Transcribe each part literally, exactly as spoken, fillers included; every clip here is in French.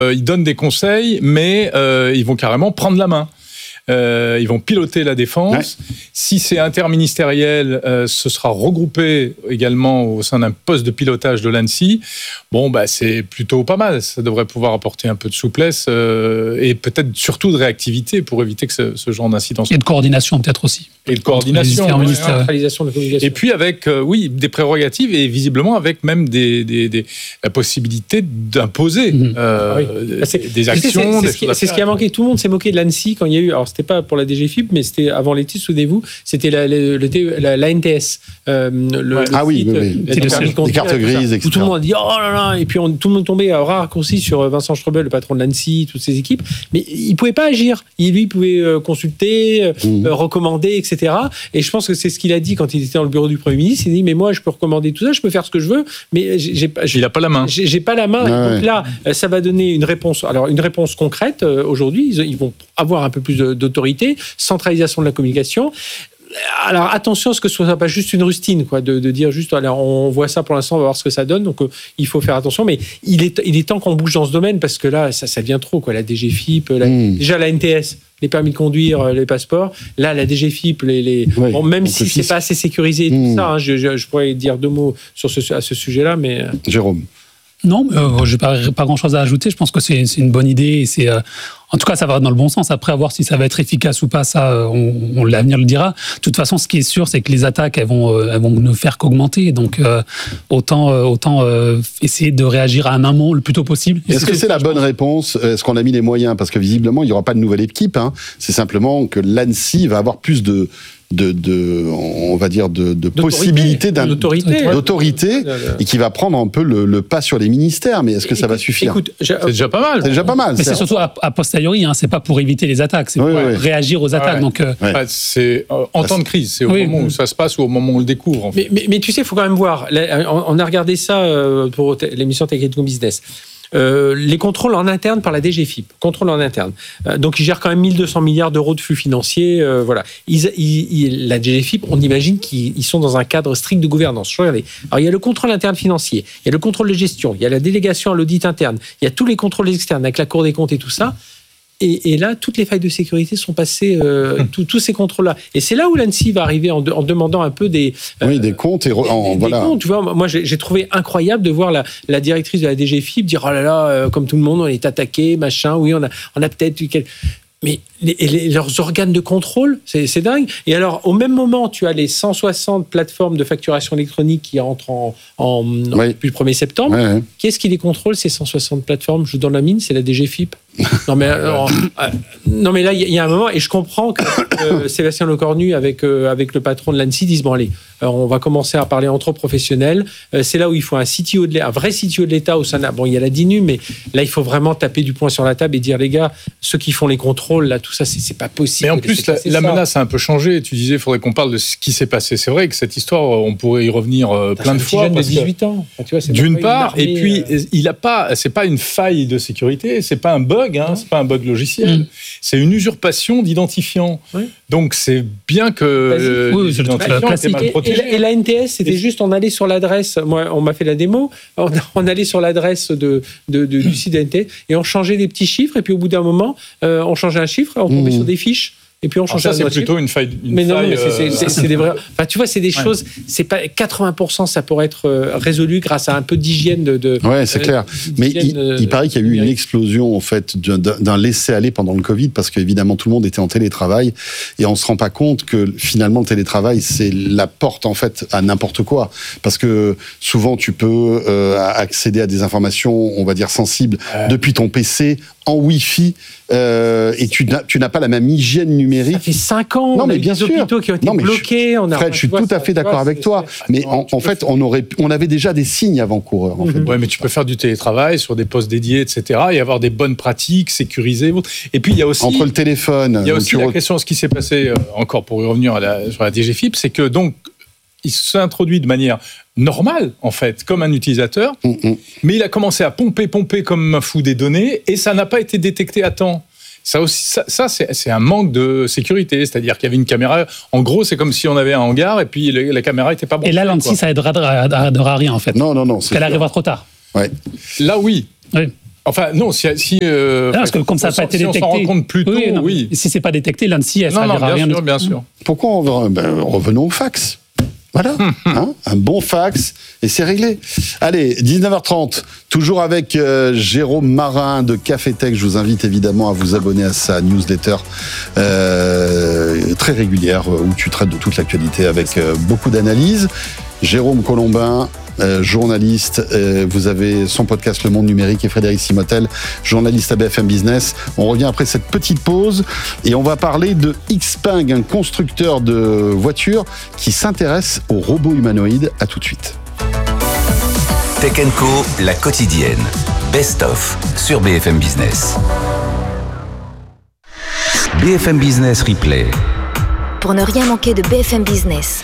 Euh, ils donnent des conseils, mais euh, ils vont carrément prendre la main. Euh, ils vont piloter la défense. Ouais. Si c'est interministériel, euh, ce sera regroupé également au sein d'un poste de pilotage de l'Anssi. Bon, bah, c'est plutôt pas mal. Ça devrait pouvoir apporter un peu de souplesse euh, et peut-être surtout de réactivité pour éviter que ce, ce genre d'incident. Et de coordination peut-être aussi. Et de coordination. Ouais, centralisation de communication. Et puis avec, euh, oui, des prérogatives et visiblement avec même des, des, des, la possibilité d'imposer mmh. euh, ah oui. des actions. C'est, c'est, des c'est, ce qui, c'est ce qui a manqué. Tout le monde s'est moqué de l'Anssi quand il y a eu. Alors, c'était pas pour la D G F I P, mais c'était avant l'été, souvenez-vous, c'était la, la, la, la N T S. Euh, le, ouais. le ah oui, oui, oui. C'était le, les cartes grises, et cetera. Où tout le monde a dit oh là là, et puis on, tout le monde tombait à ras raccourcis sur Vincent Strobel, le patron de l'Anssi, toutes ses équipes, mais il pouvait pas agir. Il, lui, il pouvait euh, consulter, euh, mmh. euh, recommander, et cetera. Et je pense que c'est ce qu'il a dit quand il était dans le bureau du Premier ministre. Il dit mais moi, je peux recommander tout ça, je peux faire ce que je veux, mais j'ai, j'ai, j'ai, il a pas la main. J'ai, j'ai pas la main. Ah, donc ouais. là, ça va donner une réponse. Alors une réponse concrète. Euh, aujourd'hui, ils, ils vont avoir un peu plus de, d'autorité, centralisation de la communication. Alors attention à ce que ce soit pas juste une rustine, quoi, de, de dire juste alors on voit ça pour l'instant, on va voir ce que ça donne, donc euh, il faut faire attention, mais il est, il est temps qu'on bouge dans ce domaine parce que là ça, ça devient trop, quoi. La D G F I P, la, mmh. déjà la N T S, les permis de conduire, les passeports, là la D G F I P, les, les... Ouais, bon, même si c'est pas assez sécurisé et mmh. tout ça, hein, je, je, je pourrais dire deux mots sur ce, à ce sujet-là, mais Jérôme. Non, euh, je n'ai pas, pas grand-chose à ajouter. Je pense que c'est, c'est une bonne idée. Et c'est, euh, en tout cas, ça va dans le bon sens. Après, à voir si ça va être efficace ou pas, ça, on, on, l'avenir le dira. De toute façon, ce qui est sûr, c'est que les attaques, elles vont, euh, elles vont ne faire qu'augmenter. Donc, euh, autant, euh, autant euh, essayer de réagir à un amont le plus tôt possible. Est-ce que c'est la bonne réponse ? Est-ce qu'on a mis les moyens ? Parce que visiblement, il n'y aura pas de nouvelle équipe. Hein. C'est simplement que l'Anssi va avoir plus de... De, de, on va dire, de, de possibilités d'un, d'autorité, d'autorité et qui va prendre un peu le, le pas sur les ministères. Mais est-ce que ça va suffire ? Écoute, c'est déjà pas mal. C'est déjà pas mal. Mais c'est, c'est surtout a, a posteriori, hein, c'est pas pour éviter les attaques, c'est oui, pour oui. réagir aux attaques. Ouais. Donc, euh... ouais. C'est euh, en temps de crise, c'est au oui. moment où ça se passe ou au moment où on le découvre. En fait. mais, mais, mais tu sais, il faut quand même voir. On a regardé ça pour l'émission Tech and Business. Euh, les contrôles en interne par la D G F I P, contrôles en interne. Euh, donc, ils gèrent quand même mille deux cents milliards d'euros de flux financiers. Euh, voilà. Ils, ils, ils, la D G F I P, on imagine qu'ils sont dans un cadre strict de gouvernance. Regardez. Alors, il y a le contrôle interne financier, il y a le contrôle de gestion, il y a la délégation à l'audit interne, il y a tous les contrôles externes avec la Cour des comptes et tout ça. Et, et là, toutes les failles de sécurité sont passées, euh, tous, tous ces contrôles-là. Et c'est là où l'Anssi va arriver en, de, en demandant un peu des... Euh, oui, des comptes. Et re, en, des, voilà. des comptes, tu vois, moi, j'ai, j'ai trouvé incroyable de voir la, la directrice de la D G F I P dire « Oh là là, euh, comme tout le monde, on est attaqué, machin, oui, on a, on a peut-être... » Mais les, les, leurs organes de contrôle, c'est, c'est dingue. Et alors, au même moment, tu as les cent soixante plateformes de facturation électronique qui rentrent en, en, oui. en depuis le premier septembre. Oui, oui. Qui est-ce qui les contrôle, ces cent soixante plateformes ? Je vous donne la mine, c'est la D G F I P. Non mais, alors, euh, non mais là, il y, y a un moment, et je comprends que euh, Sébastien Lecornu, avec, euh, avec le patron de l'Anssi, disent « Bon, allez, alors on va commencer à parler entre professionnels. Euh, c'est là où il faut un C T O de l'État, un vrai C T O de l'État au sein de... Bon, il y a la D I N U, mais là, il faut vraiment taper du poing sur la table et dire, les gars, ceux qui font les contrôles, là, tout ça, c'est, c'est pas possible. Mais en plus, la, la menace a un peu changé. Tu disais, il faudrait qu'on parle de ce qui s'est passé. C'est vrai que cette histoire, on pourrait y revenir euh, plein de fois. Parce de dix-huit ans. Enfin, tu vois, c'est d'une part, armée, et puis, euh... il a pas, c'est pas une faille de sécurité, c'est pas un bug, hein, c'est pas un bug logiciel, mmh. c'est une usurpation d'identifiant. Oui. Donc, c'est bien que euh, oui, l'identifiant était mal protégé. Et, et, et la N T S, c'était et juste, on allait sur l'adresse, moi, on m'a fait la démo, on, on allait sur l'adresse de, de, de, du site de la N T S et on changeait des petits chiffres, et puis au bout d'un moment, euh, on changeait un chiffre, on tombait mmh. sur des fiches. Et puis on change ça, c'est plutôt une faille. Une mais non, faille, mais c'est, c'est, c'est, c'est des vrais. Enfin, tu vois, c'est des ouais. choses. C'est pas quatre-vingts pour cent, ça pourrait être résolu grâce à un peu d'hygiène de. de ouais, c'est euh, clair. Mais il, euh, il paraît qu'il y a eu une explosion en fait d'un, d'un laisser-aller pendant le Covid parce qu'évidemment tout le monde était en télétravail et on se rend pas compte que finalement le télétravail c'est la porte en fait à n'importe quoi parce que souvent tu peux euh, accéder à des informations, on va dire sensibles ouais. depuis ton P C en Wi-Fi. Euh, et tu n'as, tu n'as pas la même hygiène numérique. Ça fait cinq ans, non, on mais a bien des sûr. hôpitaux qui ont été non, bloqués. Je, on a, Fred, je suis tout à fait d'accord avec c'est, toi. C'est, mais en, en fait, on, aurait, on avait déjà des signes avant-coureurs. En mm-hmm. fait. Ouais, mais tu peux faire du télétravail sur des postes dédiés, et cetera, et avoir des bonnes pratiques sécurisées. Et puis, il y a aussi... Entre le téléphone... Il y a aussi la re... question, ce qui s'est passé, euh, encore pour y revenir à la, sur la D G F I P, c'est que donc, il s'est introduit de manière normal, en fait, comme un utilisateur, mmh. mais il a commencé à pomper, pomper comme un fou des données, et ça n'a pas été détecté à temps. Ça, aussi, ça, ça c'est, c'est un manque de sécurité, c'est-à-dire qu'il y avait une caméra, en gros, c'est comme si on avait un hangar, et puis le, la caméra n'était pas branchée. Et là, l'Anssi, ça aidera à rien, en fait. Non, non, non. Parce qu'elle arrivera trop tard. Ouais. Là, oui. Oui. Enfin, non, si. si euh, non, parce que comme ça n'a pas été si détecté. Si on s'en rend compte plus tôt, oui. Non, oui. Si ce n'est pas détecté, l'ANSSI, elle ne servira à rien. Bien sûr, bien sûr. Pourquoi on ben, revenons au fax. Voilà, hein, un bon fax, et c'est réglé. Allez, dix-neuf heures trente, toujours avec euh, Jérôme Marin de Café Tech. Je vous invite évidemment à vous abonner à sa newsletter euh, très régulière, où tu traites de toute l'actualité avec euh, beaucoup d'analyses. Jérôme Colombin, euh, journaliste, euh, vous avez son podcast Le Monde Numérique, et Frédéric Simotel, journaliste à B F M Business. On revient après cette petite pause et on va parler de Xpeng, un constructeur de voitures qui s'intéresse aux robots humanoïdes. À tout de suite. Tech and Co, la quotidienne. Best of sur B F M Business. B F M Business Replay. Pour ne rien manquer de B F M Business.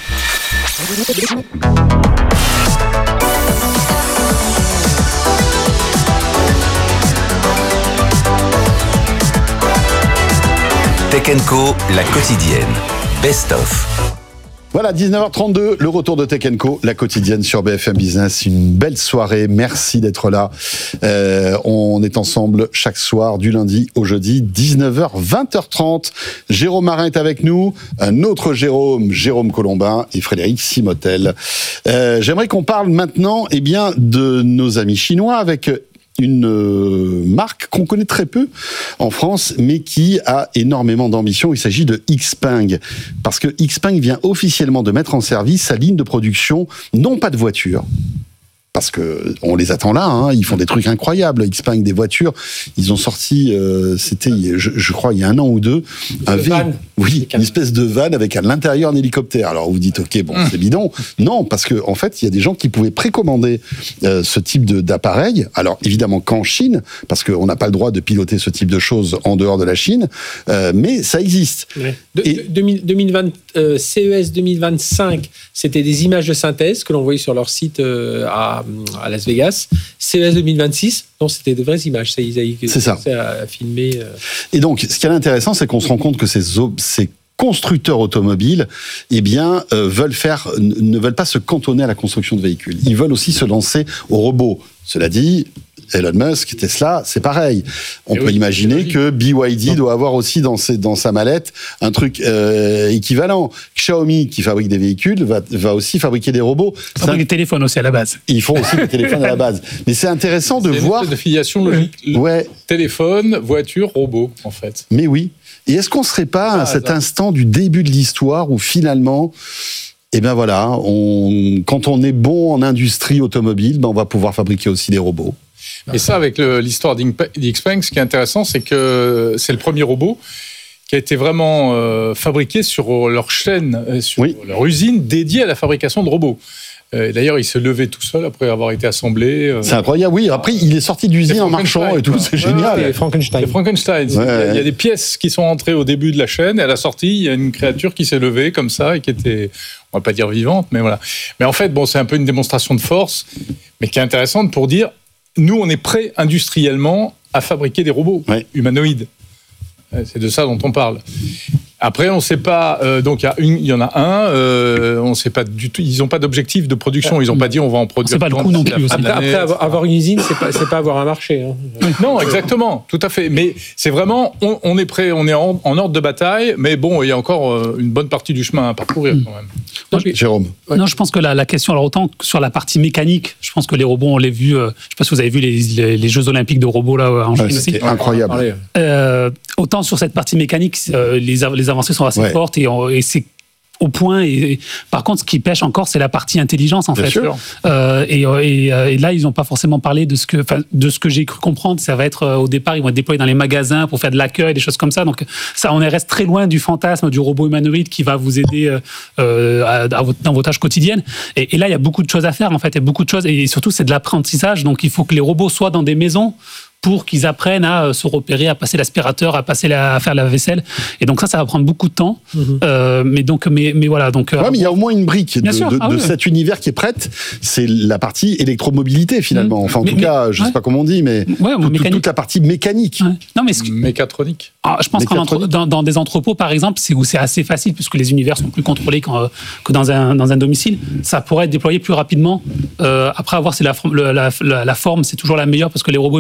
Tech and Co, la quotidienne. Best of. Voilà, dix-neuf heures trente-deux, le retour de Tech and Co, la quotidienne sur B F M Business. Une belle soirée, merci d'être là. Euh, on est ensemble chaque soir, du lundi au jeudi, dix-neuf heures, vingt heures trente. Jérôme Marin est avec nous, un autre Jérôme, Jérôme Colombin et Frédéric Simotel. Euh, j'aimerais qu'on parle maintenant eh bien, de nos amis chinois avec une marque qu'on connaît très peu en France, mais qui a énormément d'ambition. Il s'agit de Xpeng, parce que Xpeng vient officiellement de mettre en service sa ligne de production, non pas de voitures, parce que on les attend là, hein, ils font des trucs incroyables. Xpeng, des voitures, ils ont sorti, euh, c'était, je, je crois, il y a un an ou deux, un v... oui, une espèce de van avec à l'intérieur un hélicoptère. Alors vous vous dites, ok, bon, mmh. c'est bidon. Non, parce que en fait, il y a des gens qui pouvaient précommander euh, ce type de, d'appareil. Alors évidemment qu'en Chine, parce qu'on n'a pas le droit de piloter ce type de choses en dehors de la Chine, euh, mais ça existe. Ouais. De, Et... deux mille vingt, euh, C E S deux mille vingt-cinq, c'était des images de synthèse que l'on voyait sur leur site euh, à à Las Vegas. C E S deux mille vingt-six, non, c'était de vraies images. Ça, ils avaient c'est ça. À filmer. Euh... Et donc, ce qui est intéressant, c'est qu'on se rend compte que ces, ces constructeurs automobiles, eh bien, euh, veulent faire, ne veulent pas se cantonner à la construction de véhicules. Ils veulent aussi se lancer au robot. Cela dit, Elon Musk, Tesla, c'est pareil. On et peut oui, imaginer que B Y D non. doit avoir aussi dans, ses, dans sa mallette un truc euh, équivalent. Xiaomi, qui fabrique des véhicules, va, va aussi fabriquer des robots. Ils font des téléphones aussi à la base. Ils font aussi des téléphones à la base. Mais c'est intéressant de c'est voir... C'est une filiation logique. Ouais. Téléphone, voiture, robot, en fait. Mais oui. Et est-ce qu'on ne serait pas ah, à cet ça. instant du début de l'histoire où finalement... Eh bien voilà, on, quand on est bon en industrie automobile, ben on va pouvoir fabriquer aussi des robots. Et ça, avec le, l'histoire d'Xpeng, ce qui est intéressant, c'est que c'est le premier robot qui a été vraiment euh, fabriqué sur leur chaîne, sur oui. leur usine dédiée à la fabrication de robots. Euh, d'ailleurs, il se levait tout seul après avoir été assemblé. Euh, c'est incroyable, oui. Après, il est sorti d'usine en marchant et tout, c'est ouais, génial. C'est Frankenstein. C'est Frankenstein. Ouais, il, y a, il y a des pièces qui sont entrées au début de la chaîne, et à la sortie, il y a une créature qui s'est levée comme ça et qui était, on va pas dire vivante, mais voilà. Mais en fait, bon, c'est un peu une démonstration de force, mais qui est intéressante pour dire, nous, on est prêts industriellement à fabriquer des robots ouais. humanoïdes. C'est de ça dont on parle. Après, on ne sait pas. Euh, donc, il y, y en a un. Euh, on ne sait pas du tout. Ils n'ont pas d'objectif de production. Ils n'ont pas dit on va en produire. C'est pas le coût non plus. Après, après avoir, avoir une usine, c'est pas, c'est pas avoir un marché. Hein. Non, exactement, tout à fait. Mais c'est vraiment, on, on est prêt, on est en, en ordre de bataille. Mais bon, il y a encore euh, une bonne partie du chemin à parcourir quand même. Non, Jérôme. Ouais. Non, je pense que la, la question, alors autant sur la partie mécanique, je pense que les robots, on les vu. Euh, je ne sais pas si vous avez vu les, les, les Jeux Olympiques de robots là en Chine ouais, aussi. C'était incroyable. Euh, autant sur cette partie mécanique, euh, les, les avancées sont assez ouais. fortes. Et, et c'est au point. Et, et par contre, ce qui pêche encore, c'est la partie intelligence, en Bien fait. Sûr. Euh, et, et, et là, ils n'ont pas forcément parlé de ce que, de ce que j'ai cru comprendre. Ça va être au départ, ils vont être déployés dans les magasins pour faire de l'accueil, des choses comme ça. Donc, ça, on reste très loin du fantasme du robot humanoïde qui va vous aider euh, à, à votre, dans vos tâches quotidiennes. Et, et là, il y a beaucoup de choses à faire, en fait. Il y a beaucoup de choses. Et surtout, c'est de l'apprentissage. Donc, il faut que les robots soient dans des maisons pour qu'ils apprennent à se repérer, à passer l'aspirateur, à passer la, à faire la vaisselle. Et donc ça, ça va prendre beaucoup de temps. Mm-hmm. Euh, mais donc, mais, mais voilà. Donc. Ouais, mais il y a au moins une brique de, de, ah, de oui. cet univers qui est prête. C'est la partie électromobilité finalement. Enfin, en mais, tout mais, cas, je ouais. sais pas comment on dit, mais ouais, tout, toute, toute la partie mécanique. Ouais. Non, mais ce... mécatronique. Ah, je pense qu'en entre, dans, dans des entrepôts, par exemple, c'est où c'est assez facile puisque les univers sont plus contrôlés qu'en, que dans un dans un domicile. Ça pourrait être déployé plus rapidement. Euh, après avoir, c'est la, la, la, la forme, c'est toujours la meilleure parce que les robots humanoïdes, c'est pas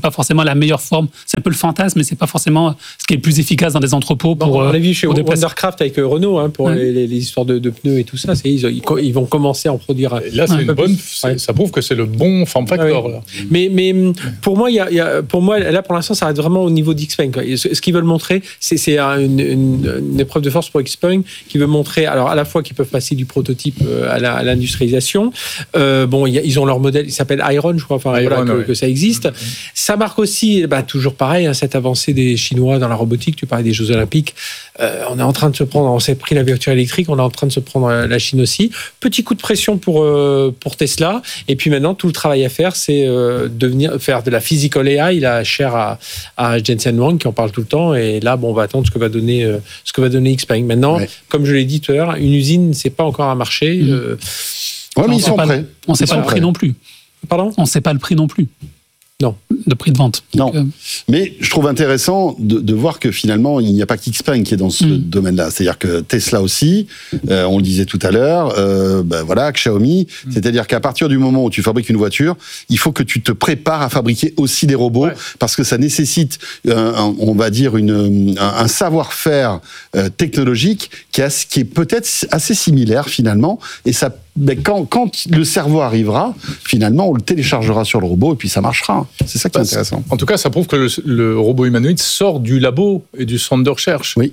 pas forcément la meilleure forme. C'est un peu le fantasme, mais c'est pas forcément ce qui est le plus efficace dans des entrepôts pour. Bon, on l'a vu chez déplacer. Wondercraft avec Renault hein, pour ouais. les, les, les histoires de, de pneus et tout ça. C'est, ils, ils vont commencer à en produire. Et là, c'est ouais. une bonne. C'est, ouais. Ça prouve que c'est le bon form factor. Ouais. Là. Mais, mais pour moi, il y a, il y a, pour moi, là, pour l'instant, ça reste vraiment au niveau d'Xpeng. Quoi. Ce, ce qu'ils veulent montrer, c'est, c'est une, une, une épreuve de force pour Xpeng qui veut montrer, alors à la fois qu'ils peuvent passer du prototype à, la, à l'industrialisation. Euh, bon, il y a, ils ont leur modèle, il s'appelle Iron, je crois, enfin Iron, voilà, que, ouais. que ça existe. Mmh. Ça marque aussi, bah, toujours pareil, hein, cette avancée des Chinois dans la robotique. Tu parlais des Jeux Olympiques. Euh, on est en train de se prendre, on s'est pris la voiture électrique, on est en train de se prendre la Chine aussi. Petit coup de pression pour euh, pour Tesla. Et puis maintenant, tout le travail à faire, c'est euh, devenir faire de la physical A I, là, cher à, à Jensen Huang, qui en parle tout le temps. Et là, bon, on va attendre ce que va donner euh, ce que va donner Xpeng. Maintenant, ouais. comme je l'ai dit tout à l'heure, une usine, c'est pas encore un marché. Mmh. Euh, ouais, mais ils sont prêts. On ne sait pas le prix non plus. Pardon ? On ne sait pas le prix non plus. Non. De prix de vente. Non. Euh... Mais je trouve intéressant de, de voir que finalement, il n'y a pas qu'Xpeng qui est dans ce mmh. domaine-là. C'est-à-dire que Tesla aussi, euh, on le disait tout à l'heure, euh, ben voilà, Xiaomi. Mmh. C'est-à-dire qu'à partir du moment où tu fabriques une voiture, il faut que tu te prépares à fabriquer aussi des robots ouais. parce que ça nécessite, euh, un, on va dire, une, un, un savoir-faire euh, technologique qui, a, qui est peut-être assez similaire finalement. Et ça, ben, quand, quand le cerveau arrivera, finalement, on le téléchargera sur le robot et puis ça marchera. C'est ça qui est intéressant. En tout cas, ça prouve que le, le robot humanoïde sort du labo et du centre de recherche. Oui.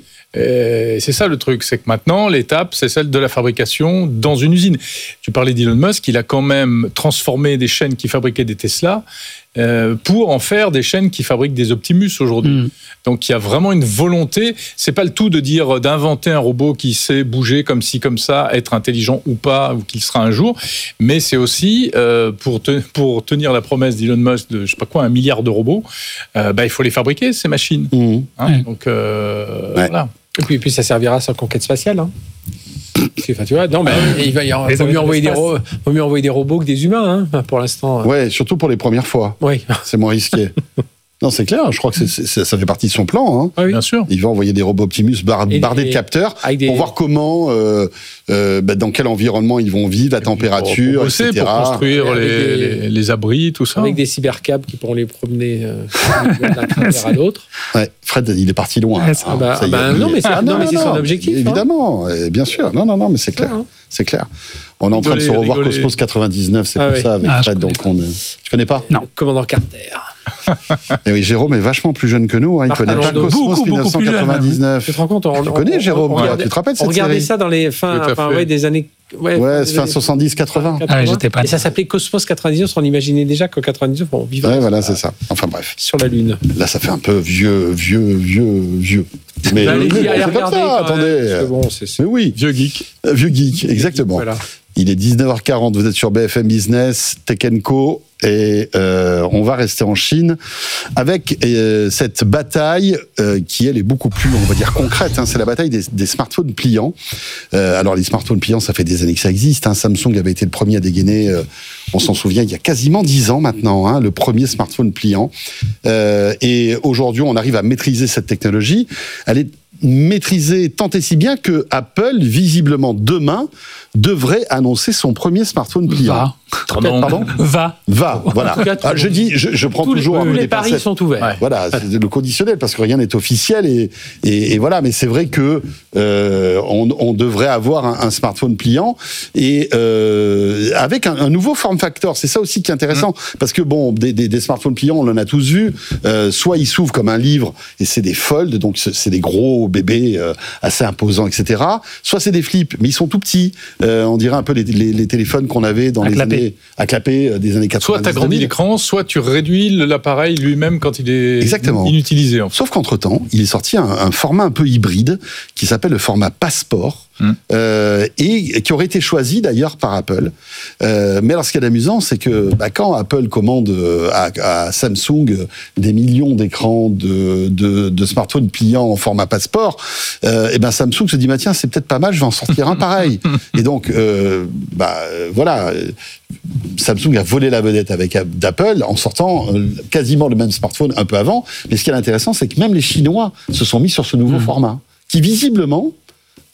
Et c'est ça le truc, c'est que maintenant, l'étape, c'est celle de la fabrication dans une usine. Tu parlais d'Elon Musk, il a quand même transformé des chaînes qui fabriquaient des Tesla euh, pour en faire des chaînes qui fabriquent des Optimus aujourd'hui. Mmh. Donc il y a vraiment une volonté. C'est pas le tout de dire d'inventer un robot qui sait bouger comme ci comme ça, être intelligent ou pas, ou qu'il sera un jour. Mais c'est aussi euh, pour te, pour tenir la promesse d'Elon Musk de je sais pas quoi un milliard de robots. Euh, bah il faut les fabriquer ces machines. Mmh. Hein, ouais. Donc euh, ouais. voilà. Et puis, et puis ça servira à sa conquête spatiale. Hein. Enfin, tu vois, non, mais il va y avoir, faut mieux envoyer des ro- faut mieux envoyer des robots que des humains, hein, pour l'instant. Ouais, surtout pour les premières fois. Oui. C'est moins risqué. Non, c'est clair. Je crois que c'est, c'est, ça fait partie de son plan. Hein. Ah oui, bien sûr. Il va envoyer des robots Optimus bar, et, bardés et, de capteurs des... pour voir comment, euh, euh, bah, dans quel environnement ils vont vivre, la température, pour bosser, et cetera. Pour construire les, des, les, les abris, tout ça. Avec des cybercabs qui pourront les promener euh, d'un cratère à l'autre. Ouais, Fred, il est parti loin. Ah, hein. bah, ah bah, non, mais c'est, ah, non, non, mais c'est son objectif. Évidemment, hein. Bien sûr. Non, non, non, mais c'est clair. Hein. C'est clair. On est en train de se revoir rigoler. Cosmos quatre-vingt-dix-neuf, c'est ah, pour oui. ça avec ah, Fred. Donc on, tu connais pas ? Non. Commandant Carter. Et oui, Jérôme est vachement plus jeune que nous. Hein. Il ne connaît pas Cosmos beaucoup, dix-neuf cent quatre-vingt-dix-neuf. Tu te rends compte ? Tu connais Jérôme ? On regardait, tu te rappelles cette série ? On regardait ça dans les fins, enfin, ouais, des années. Ouais, ouais fin soixante-dix quatre-vingts. Ah ouais, j'étais pas. Et ça s'appelait Cosmos quatre-vingt-dix-neuf. On imaginait déjà qu'en quatre-vingt-dix-neuf, on vivait. Ouais, voilà, c'est ça. Enfin bref. Sur la Lune. Là, ça fait un peu vieux, vieux, vieux, vieux. Mais, bah, mais c'est comme ça, attendez. Bon, c'est, c'est... Mais oui. Vieux geek. Vieux geek, exactement. Voilà. Il est dix-neuf heures quarante, vous êtes sur B F M Business, Tech and Co, et euh, on va rester en Chine avec euh, cette bataille euh, qui, elle, est beaucoup plus, on va dire, concrète. Hein, c'est la bataille des, des smartphones pliants. Euh, alors, les smartphones pliants, ça fait des années que ça existe. Hein. Samsung avait été le premier à dégainer, euh, on s'en souvient, il y a quasiment dix ans maintenant, hein, le premier smartphone pliant. Euh, et aujourd'hui, on arrive à maîtriser cette technologie. Elle est maîtrisée tant et si bien que Apple, visiblement demain, devrait annoncer son premier smartphone pliant. Va. Pardon ? Va. Va, voilà. Ah, je dis, je, je prends tous toujours... Les, un peu les paris sont ouverts. Ouais. Voilà, c'est le conditionnel, parce que rien n'est officiel, et, et, et voilà, mais c'est vrai que euh, on, on devrait avoir un, un smartphone pliant, et euh, avec un, un nouveau form factor, c'est ça aussi qui est intéressant, mmh. parce que bon, des, des, des smartphones pliants, on en a tous vu, euh, soit ils s'ouvrent comme un livre, et c'est des folds, donc c'est des gros bébés euh, assez imposants, et cetera, soit c'est des flips, mais ils sont tout petits, euh, on dirait un peu les, les, les téléphones qu'on avait dans à les clapper. années... à clapper des années quatre-vingt-dix. Soit tu agrandis l'écran, soit tu réduis l'appareil lui-même quand il est Exactement. inutilisé. En fait. Sauf qu'entre-temps, il est sorti un, un format un peu hybride qui s'appelle le format Passport, mmh. euh, et qui aurait été choisi d'ailleurs par Apple. Euh, mais alors ce qui est amusant, c'est que bah, quand Apple commande à, à Samsung des millions d'écrans de, de, de smartphones pliants en format Passport, euh, et ben Samsung se dit bah, tiens, c'est peut-être pas mal, je vais en sortir un pareil. Et donc, euh, bah, voilà... Samsung a volé la vedette avec d'Apple en sortant quasiment le même smartphone un peu avant. Mais ce qui est intéressant, c'est que même les Chinois se sont mis sur ce nouveau mmh. format, qui visiblement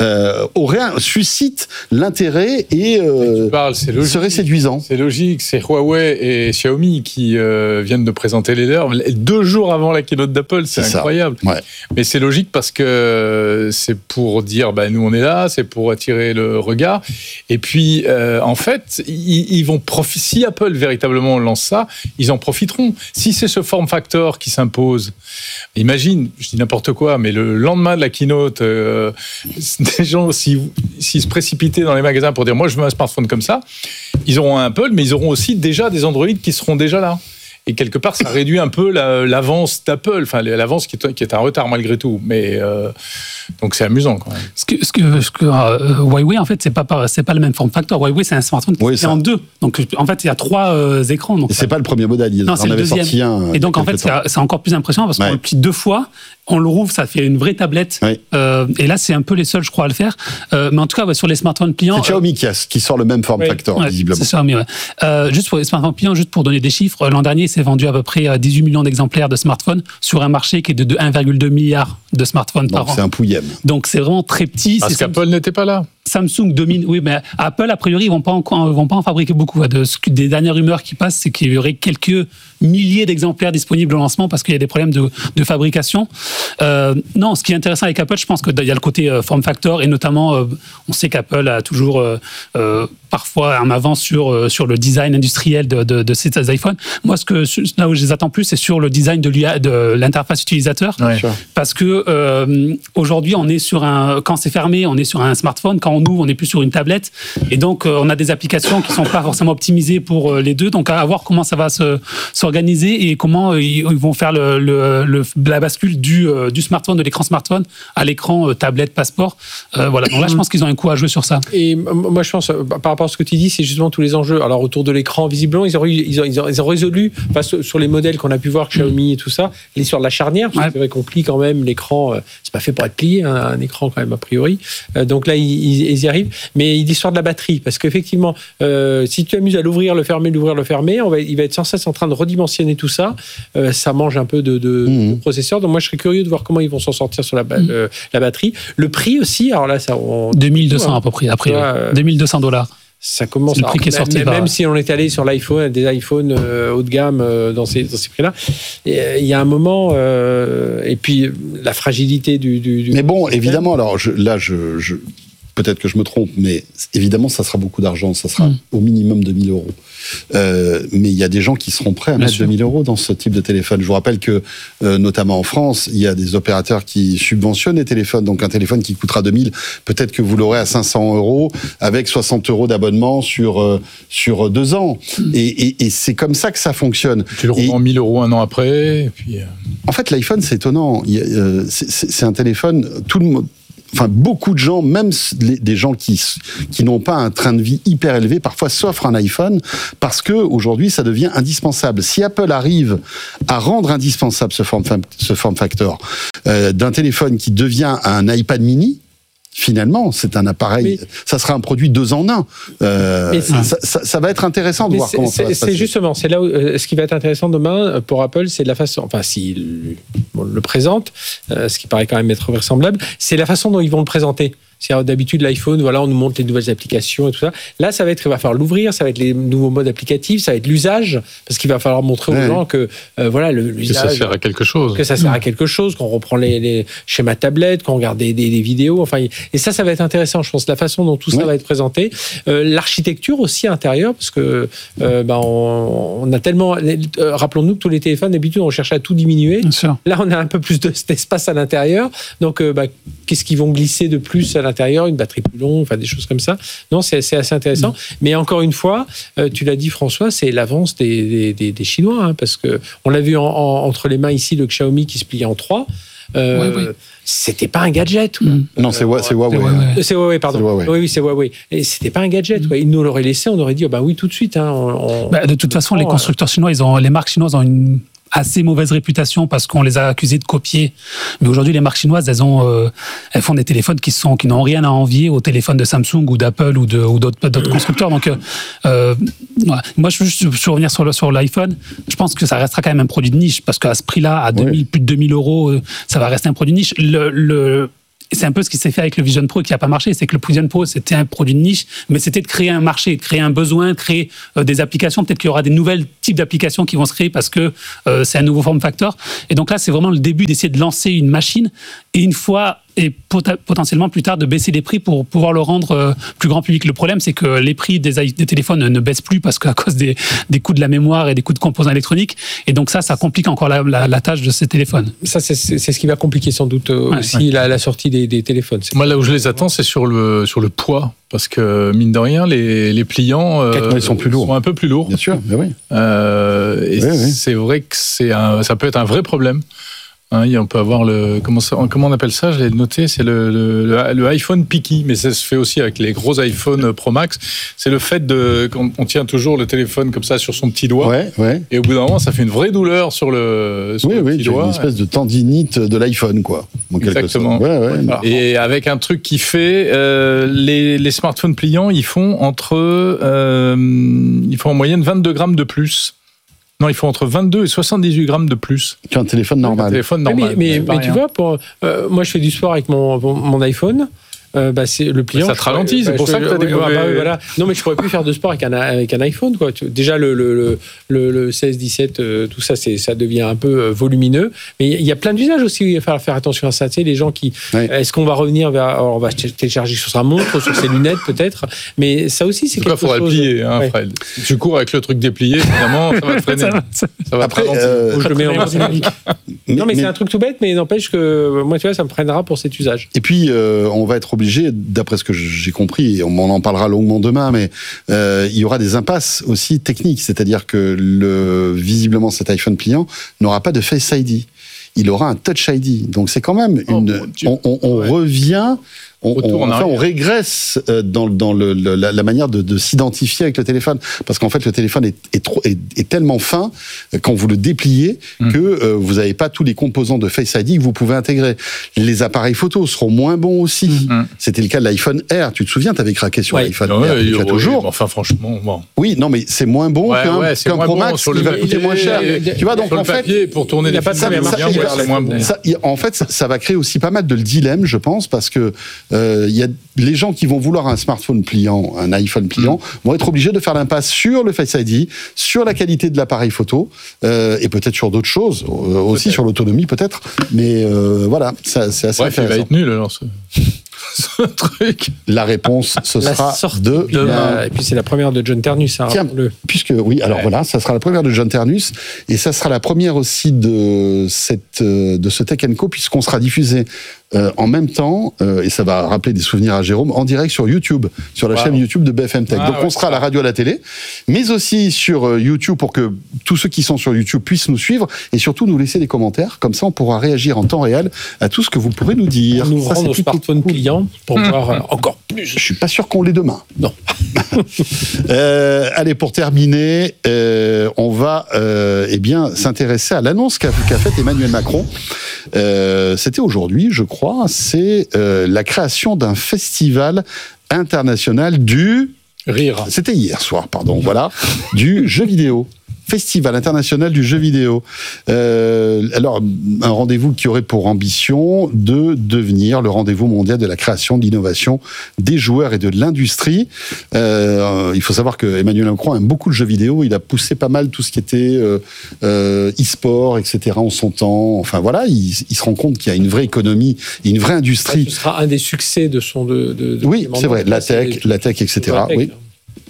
euh, aurait un, suscite l'intérêt et, euh, tu parles, c'est logique, serait séduisant. C'est logique, c'est Huawei et Xiaomi qui euh, viennent de présenter les leurs deux jours avant la keynote d'Apple, c'est, c'est incroyable. Ouais. Mais c'est logique parce que c'est pour dire, bah, nous on est là, c'est pour attirer le regard. Et puis, euh, en fait, ils, ils vont profiter. Si Apple véritablement lance ça, ils en profiteront. Si c'est ce form factor qui s'impose, imagine, je dis n'importe quoi, mais le lendemain de la keynote, euh, des gens, s'ils, s'ils se précipitaient dans les magasins pour dire, moi je veux un smartphone comme ça, ils auront un Apple, mais ils auront aussi déjà des Android qui seront déjà là. Et quelque part, ça réduit un peu la, l'avance d'Apple, enfin l'avance qui est, qui est un retard malgré tout. Mais euh, donc c'est amusant quand même. Ce que, ce que, ce que euh, Huawei en fait, c'est pas c'est pas le même form factor. Huawei c'est un smartphone qui oui, est en deux. Donc en fait, il y a trois euh, écrans. Donc et c'est ça... pas le premier modèle. Il non, c'est en le avait deuxième. Sorti un. Et donc en fait, c'est, c'est encore plus impressionnant parce qu'on ouais. le plie deux fois. On le rouvre, ça fait une vraie tablette. Oui. Euh, et là, c'est un peu les seuls, je crois, à le faire. Euh, mais en tout cas, ouais, sur les smartphones pliants... C'est Xiaomi euh, qui, a, qui sort le même form factor, ouais, visiblement. C'est Xiaomi, ouais. Euh, juste pour les smartphones pliants, juste pour donner des chiffres, l'an dernier, c'est vendu à peu près dix-huit millions d'exemplaires de smartphones sur un marché qui est de un virgule deux milliard de smartphones donc, par an. C'est un pouillème. Donc, c'est vraiment très petit. Parce c'est qu'Apple Samsung. N'était pas là. Samsung domine, oui, mais Apple, a priori, ils vont pas en, vont pas en fabriquer beaucoup. De, des dernières rumeurs qui passent, c'est qu'il y aurait quelques milliers d'exemplaires disponibles au lancement parce qu'il y a des problèmes de, de fabrication. Euh, non, ce qui est intéressant avec Apple, je pense qu'il y a le côté euh, form factor et notamment, euh, on sait qu'Apple a toujours euh, euh, parfois un avance sur, euh, sur le design industriel de, de, de ces iPhones. Moi, ce que, là où je les attends plus, c'est sur le design de, l'U A, de l'interface utilisateur. Ouais. Parce que euh, aujourd'hui, on est sur un, quand c'est fermé, on est sur un smartphone. Quand on ouvre, on n'est plus sur une tablette. Et donc, euh, on a des applications qui ne sont pas forcément optimisées pour euh, les deux. Donc, à voir comment ça va se, s'organiser et comment euh, ils vont faire le, le, le, la bascule du, euh, du smartphone, de l'écran smartphone à l'écran euh, tablette, passeport. Euh, voilà. Donc là, je pense qu'ils ont un coup à jouer sur ça. Et moi, je pense, par rapport à ce que tu dis, c'est justement tous les enjeux. Alors, autour de l'écran, visiblement, ils ont, ils ont, ils ont, ils ont résolu, enfin, sur les modèles qu'on a pu voir, Xiaomi et tout ça, l'histoire de la charnière. Parce ouais. que c'est vrai qu'on plie quand même l'écran. Euh, c'est pas fait pour être plié, hein, un écran quand même, a priori. Euh, donc là, ils, ils y arrivent. Mais l'histoire de la batterie, parce qu'effectivement, euh, si tu amuses à l'ouvrir, le fermer, l'ouvrir, le fermer, on va, il va être sans cesse en train de redimensionner tout ça. Euh, ça mange un peu de, de, mmh. de processeur. Donc moi, je serais curieux de voir comment ils vont s'en sortir sur la, mmh. euh, la batterie. Le prix aussi, alors là, ça... On... deux mille deux cents à peu près, après, euh, deux mille deux cents dollars. Ça commence c'est le prix à... qui est sorti même, par... même si on est allé sur l'iPhone, des iPhones euh, haut de gamme euh, dans ces, dans ces prix-là, il euh, y a un moment, euh, et puis la fragilité du... du, du mais bon, évidemment, alors je, là, je... je... peut-être que je me trompe, mais évidemment, ça sera beaucoup d'argent. Ça sera mmh. au minimum deux mille euros. Euh, mais il y a des gens qui seront prêts à mettre deux mille euros dans ce type de téléphone. Je vous rappelle que, euh, notamment en France, il y a des opérateurs qui subventionnent les téléphones. Donc, un téléphone qui coûtera deux mille, peut-être que vous l'aurez à cinq cents euros avec soixante euros d'abonnement sur, euh, sur deux ans. Mmh. Et, et, et c'est comme ça que ça fonctionne. Tu le revends mille euros un an après. Et puis, euh... En fait, l'iPhone, c'est étonnant. Il y a, euh, c'est, c'est, c'est un téléphone, tout le monde. Enfin, beaucoup de gens, même des gens qui qui n'ont pas un train de vie hyper élevé, parfois s'offrent un iPhone parce que aujourd'hui, ça devient indispensable. Si Apple arrive à rendre indispensable ce form, ce form factor euh, d'un téléphone qui devient un iPad mini, finalement, c'est un appareil, mais, ça sera un produit deux en un. Euh, ça, ça, ça va être intéressant de voir comment ça va se passer. C'est justement, c'est là où euh, ce qui va être intéressant demain pour Apple, c'est la façon, enfin, s'ils bon, le présentent, euh, ce qui paraît quand même être vraisemblable, c'est la façon dont ils vont le présenter. C'est d'habitude l'iPhone, voilà, on nous montre les nouvelles applications et tout ça. Là, ça va être, il va falloir l'ouvrir, ça va être les nouveaux modes applicatifs, ça va être l'usage, parce qu'il va falloir montrer ouais. aux gens que euh, voilà le, l'usage, que ça sert à quelque chose, que ça sert à quelque chose, qu'on reprend les, les schémas tablettes, qu'on regarde des, des, des vidéos, enfin, et ça, ça va être intéressant. Je pense la façon dont tout ça ouais. va être présenté, euh, l'architecture aussi intérieure, parce que euh, ben on, on a tellement, euh, rappelons-nous que tous les téléphones d'habitude on cherche à tout diminuer. Là, on a un peu plus de, d'espace à l'intérieur, donc euh, ben, qu'est-ce qu'ils vont glisser de plus à l'intérieur, une batterie plus longue, enfin des choses comme ça. Non, c'est, c'est assez intéressant. Mmh. Mais encore une fois, euh, tu l'as dit François, c'est l'avance des, des, des, des Chinois, hein, parce que on l'a vu en, en, entre les mains ici, le Xiaomi qui se plie en trois. Euh, oui, oui. C'était pas un gadget. Mmh. Non, c'est, c'est Huawei. C'est, c'est Huawei, pardon. C'est Huawei. Oui, oui, c'est Huawei. Et c'était pas un gadget. Mmh. Ils nous l'auraient laissé, on aurait dit, oh, bah oui, tout de suite. Hein, on, bah, de toute façon, les constructeurs chinois, ils ont, les marques chinoises ont une assez mauvaise réputation parce qu'on les a accusés de copier. Mais aujourd'hui, les marques chinoises, elles ont, euh, elles font des téléphones qui sont, qui n'ont rien à envier aux téléphones de Samsung ou d'Apple ou de, ou d'autres, d'autres constructeurs. Donc, euh, voilà. Moi, je veux juste revenir sur le, sur l'iPhone. Je pense que ça restera quand même un produit de niche parce qu'à ce prix-là, à deux mille, ouais. plus de deux mille euros, ça va rester un produit de niche. Le, le, c'est un peu ce qui s'est fait avec le Vision Pro qui n'a pas marché. C'est que le Vision Pro, c'était un produit de niche, mais c'était de créer un marché, de créer un besoin, de créer euh, des applications. Peut-être qu'il y aura des nouvelles types d'applications qui vont se créer parce que euh, c'est un nouveau form factor. Et donc là, c'est vraiment le début d'essayer de lancer une machine. Et une fois, et pot- potentiellement plus tard, de baisser les prix pour pouvoir le rendre euh, plus grand public. Le problème, c'est que les prix des, des téléphones ne, ne baissent plus parce qu'à cause des, des coûts de la mémoire et des coûts de composants électroniques. Et donc ça, ça complique encore la, la, la tâche de ces téléphones. Ça, c'est, c'est, c'est ce qui va compliquer sans doute euh, Ouais, aussi ouais. La, la sortie des, des téléphones. C'est Moi, là où je les attends, c'est sur le, sur le poids. Parce que, mine de rien, les, les pliants euh, Ils sont plus lourds. sont un peu plus lourds. Bien sûr, mais oui. Euh, et Oui, oui. c'est vrai que c'est un, ça peut être un vrai problème. Hein, on peut avoir le comment, ça, comment on appelle ça, je l'ai noté, c'est le, le, le iPhone picky, mais ça se fait aussi avec les gros iPhone Pro Max. C'est le fait de qu'on on tient toujours le téléphone comme ça sur son petit doigt, Ouais, ouais. et au bout d'un moment, ça fait une vraie douleur sur le, sur Oui, le oui, petit tu as doigt. une espèce de tendinite de l'iPhone, quoi. En quelque Exactement. sorte. Ouais, ouais. Voilà. Et avec un truc qui fait, euh, les, les smartphones pliants, ils font entre, euh, ils font en moyenne vingt-deux grammes de plus. Non, il faut entre vingt-deux et soixante-dix-huit grammes de plus. Qu'un téléphone Un normal. téléphone Mais, normal. mais, C'est pas mais tu rien. vois, pour, euh, moi je fais du sport avec mon, mon, mon iPhone. Euh, bah, c'est le pliant. Mais ça te je pourrais- ralentit, c'est bah, pour je- ça que t'as des ouais, mauvais- bah, ouais, voilà. Non, mais je pourrais plus faire de sport avec un, avec un iPhone, quoi. Tu- Déjà, le, le, le, le, le seize, dix-sept, euh, tout ça, c'est, ça devient un peu euh, volumineux. Mais il y a plein d'usages aussi. Il va falloir faire attention à ça. Tu sais, les gens qui. Ouais. Est-ce qu'on va revenir vers. Alors, on va télécharger sur sa montre, sur ses lunettes, peut-être. Mais ça aussi, c'est En tout cas, quelque il faudra le chose. plier, hein, Ouais. Fred. Si tu cours avec le truc déplié, évidemment, ça va te freiner. Ça va, ça- Ça va Après, te ralentir. euh, Je le mets en mode dynamique. mais- Non, mais, mais- c'est un truc tout bête, mais n'empêche que moi, tu vois, ça me freinera pour cet usage. Et puis, euh, on va être obligé, d'après ce que j'ai compris, et on en parlera longuement demain, mais euh, il y aura des impasses aussi techniques. C'est-à-dire que le, visiblement, cet iPhone pliant n'aura pas de Face I D. Il aura un Touch I D. Donc, c'est quand même Oh, une. mon Dieu. on on, on Ouais. revient. On, Retour on- en enfin, on arrière. régresse euh, dans, dans le, le- la, la manière de, de s'identifier avec le téléphone. Parce qu'en fait, le téléphone est, est, trop, est, est tellement fin, euh, quand vous le dépliez, Mm. que euh, vous n'avez pas tous les composants de Face I D que vous pouvez intégrer. Les appareils photos seront moins bons aussi. Mm. C'était le cas de l'iPhone Air. Tu te souviens, tu avais craqué sur Ouais. l'iPhone Ouais, Air. il- Tu as ouais, toujours. mais Enfin, franchement, bon. Oui, non, mais c'est moins bon Ouais, qu'un, ouais, c'est qu'un moins Pro bon Max sur qui le va papier, coûter moins cher. et- Tu vois, donc Sur en le fait, papier, pour tourner il y a des pas de films problème, bien, hein. ouais, Ça, c'est moins bon. Ça, y- en fait, ça, ça va créer aussi pas mal de dilemme, je pense, parce que euh, il y a les gens qui vont vouloir un smartphone pliant, un iPhone pliant, Mm. vont être obligés de faire l'impasse sur le Face I D, sur la qualité de l'appareil photo, euh, et peut-être sur d'autres choses, euh, aussi Peut-être. sur l'autonomie peut-être. Mais euh, voilà, ça, c'est assez Bref, il va intéressant. être nul, alors, ce, ce truc. La réponse, ce La sera sortie de demain. Et puis c'est la première de John Ternus. Hein, Tiens, le... puisque oui, alors Ouais. voilà, ça sera la première de John Ternus et ça sera la première aussi de cette euh, de ce Tech and Co puisqu'on sera diffusé euh, en même temps euh, et ça va rappeler des souvenirs à Jérôme en direct sur YouTube, sur la Wow. chaîne YouTube de B F M Tech. Ah, Donc on ouais. sera à la radio, à la télé, mais aussi sur euh, YouTube pour que tous ceux qui sont sur YouTube puissent nous suivre et surtout nous laisser des commentaires. Comme ça, on pourra réagir en temps réel à tout ce que vous pourrez nous dire. Nous Ça, ouvrons c'est nos plutôt smartphones cool. clients pour Mmh. voir euh, encore plus. Je suis pas sûr qu'on l'ait demain. Non. Euh, allez, pour terminer, euh, on va euh, eh bien s'intéresser à l'annonce qu'a qu'a faite Emmanuel Macron. Euh, C'était aujourd'hui, je crois. C'est euh, la création d'un festival international du. Rire. C'était hier soir, pardon. Voilà, du jeu vidéo. Festival international du jeu vidéo. Euh, alors, un rendez-vous qui aurait pour ambition de devenir le rendez-vous mondial de la création, de l'innovation, des joueurs et de l'industrie. Euh, il faut savoir que Emmanuel Macron aime beaucoup le jeu vidéo. Il a poussé pas mal tout ce qui était euh, euh, e-sport, et cetera en son temps. Enfin voilà, il, il se rend compte qu'il y a une vraie économie, une vraie industrie. Ce sera un des succès de son. De, de, de Oui, c'est vrai, la C'est- tech, la tech, et cetera. la tech, Oui. là.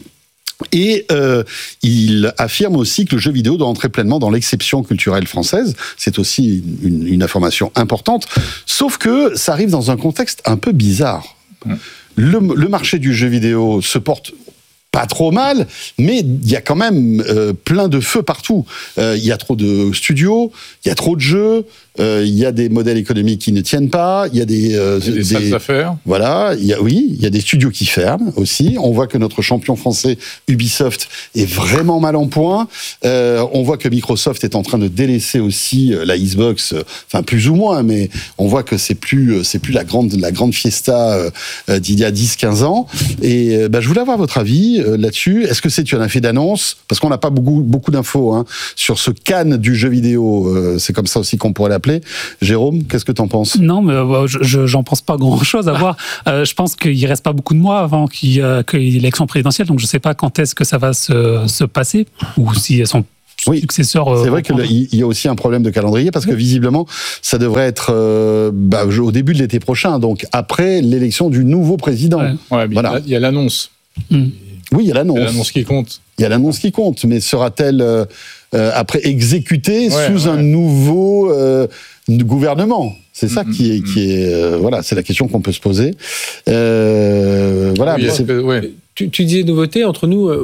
Et euh, il affirme aussi que le jeu vidéo doit entrer pleinement dans l'exception culturelle française. C'est aussi une, une information importante. Sauf que ça arrive dans un contexte un peu bizarre. Le, le marché du jeu vidéo se porte pas trop mal, mais il y a quand même euh, plein de feux partout. Euh, Il y a trop de studios, il y a trop de jeux, euh, il y a des modèles économiques qui ne tiennent pas, il y a des... euh, Des, des salles d'affaires. Voilà, il y a, oui, il y a des studios qui ferment aussi. On voit que notre champion français Ubisoft est vraiment mal en point. Euh, on voit que Microsoft est en train de délaisser aussi euh, la Xbox, euh, enfin plus ou moins, mais on voit que c'est plus, euh, c'est plus la grande, la grande fiesta euh, euh, d'il y a dix quinze ans. Et euh, bah, je voulais avoir votre avis euh, là-dessus. Est-ce que c'est un effet d'annonce? Parce qu'on n'a pas beaucoup, beaucoup d'infos hein, sur ce Cannes du jeu vidéo. Euh, c'est comme ça aussi qu'on pourrait l'appeler. appelé. Jérôme, qu'est-ce que t'en penses ? Non, mais euh, je, je, j'en pense pas grand-chose à voir. Euh, je pense qu'il reste pas beaucoup de mois avant qu'il y ait l'élection présidentielle, donc je sais pas quand est-ce que ça va se, se passer, ou si son oui, successeur... C'est vrai qu'il y a aussi un problème de calendrier, parce que visiblement, ça devrait être euh, bah, au début de l'été prochain, donc après l'élection du nouveau président. Ouais, ouais, voilà. Il y a l'annonce. Mmh. Oui, il y a l'annonce. Il y a l'annonce qui compte. Il y a l'annonce qui compte, mais sera-t-elle euh, euh, après exécutée ouais, sous ouais. un nouveau euh, gouvernement ? C'est ça mmh, qui est, qui est euh, voilà, c'est la question qu'on peut se poser. Euh, voilà. Oui, mais c'est... Que, ouais. Tu, tu disais nouveauté entre nous, euh,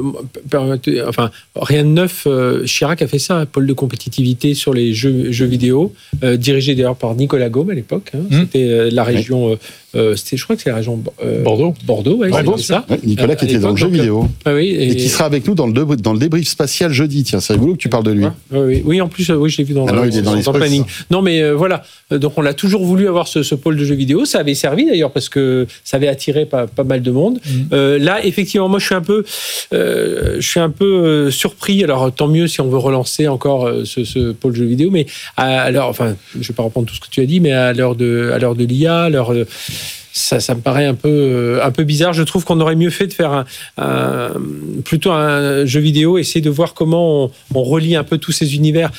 enfin rien de neuf. Euh, Chirac a fait ça, un pôle de compétitivité sur les jeux, jeux vidéo, euh, dirigé d'ailleurs par Nicolas Gaume à l'époque. Hein, mmh. C'était euh, la région, oui. euh, c'était, je crois que c'est la région euh, Bordeaux. Bordeaux, ouais, ouais, c'est ça. Ouais, Nicolas qui était dans le jeu vidéo ah oui, et... et qui sera avec nous dans le dans le débrief spatial jeudi. Tiens, c'est rigolo que tu parles de lui. Ouais, oui, oui, en plus, euh, oui, je l'ai vu dans, ah non, le, il est dans, dans le planning. Non, mais euh, voilà. Donc on l'a toujours voulu avoir ce, ce pôle de jeux vidéo. Ça avait servi d'ailleurs parce que ça avait attiré pas, pas mal de monde. Mmh. Euh, là, effectivement, moi, je suis un peu Euh, je suis un peu euh, surpris. Alors, tant mieux si on veut relancer encore euh, ce, ce pôle jeux vidéo. Mais à, à l'heure, enfin, je ne vais pas reprendre tout ce que tu as dit, mais à l'heure de, à l'heure de l'I A, à l'heure de, ça, ça me paraît un peu, euh, un peu bizarre. Je trouve qu'on aurait mieux fait de faire un, un, plutôt un jeu vidéo, essayer de voir comment on, on relie un peu tous ces univers.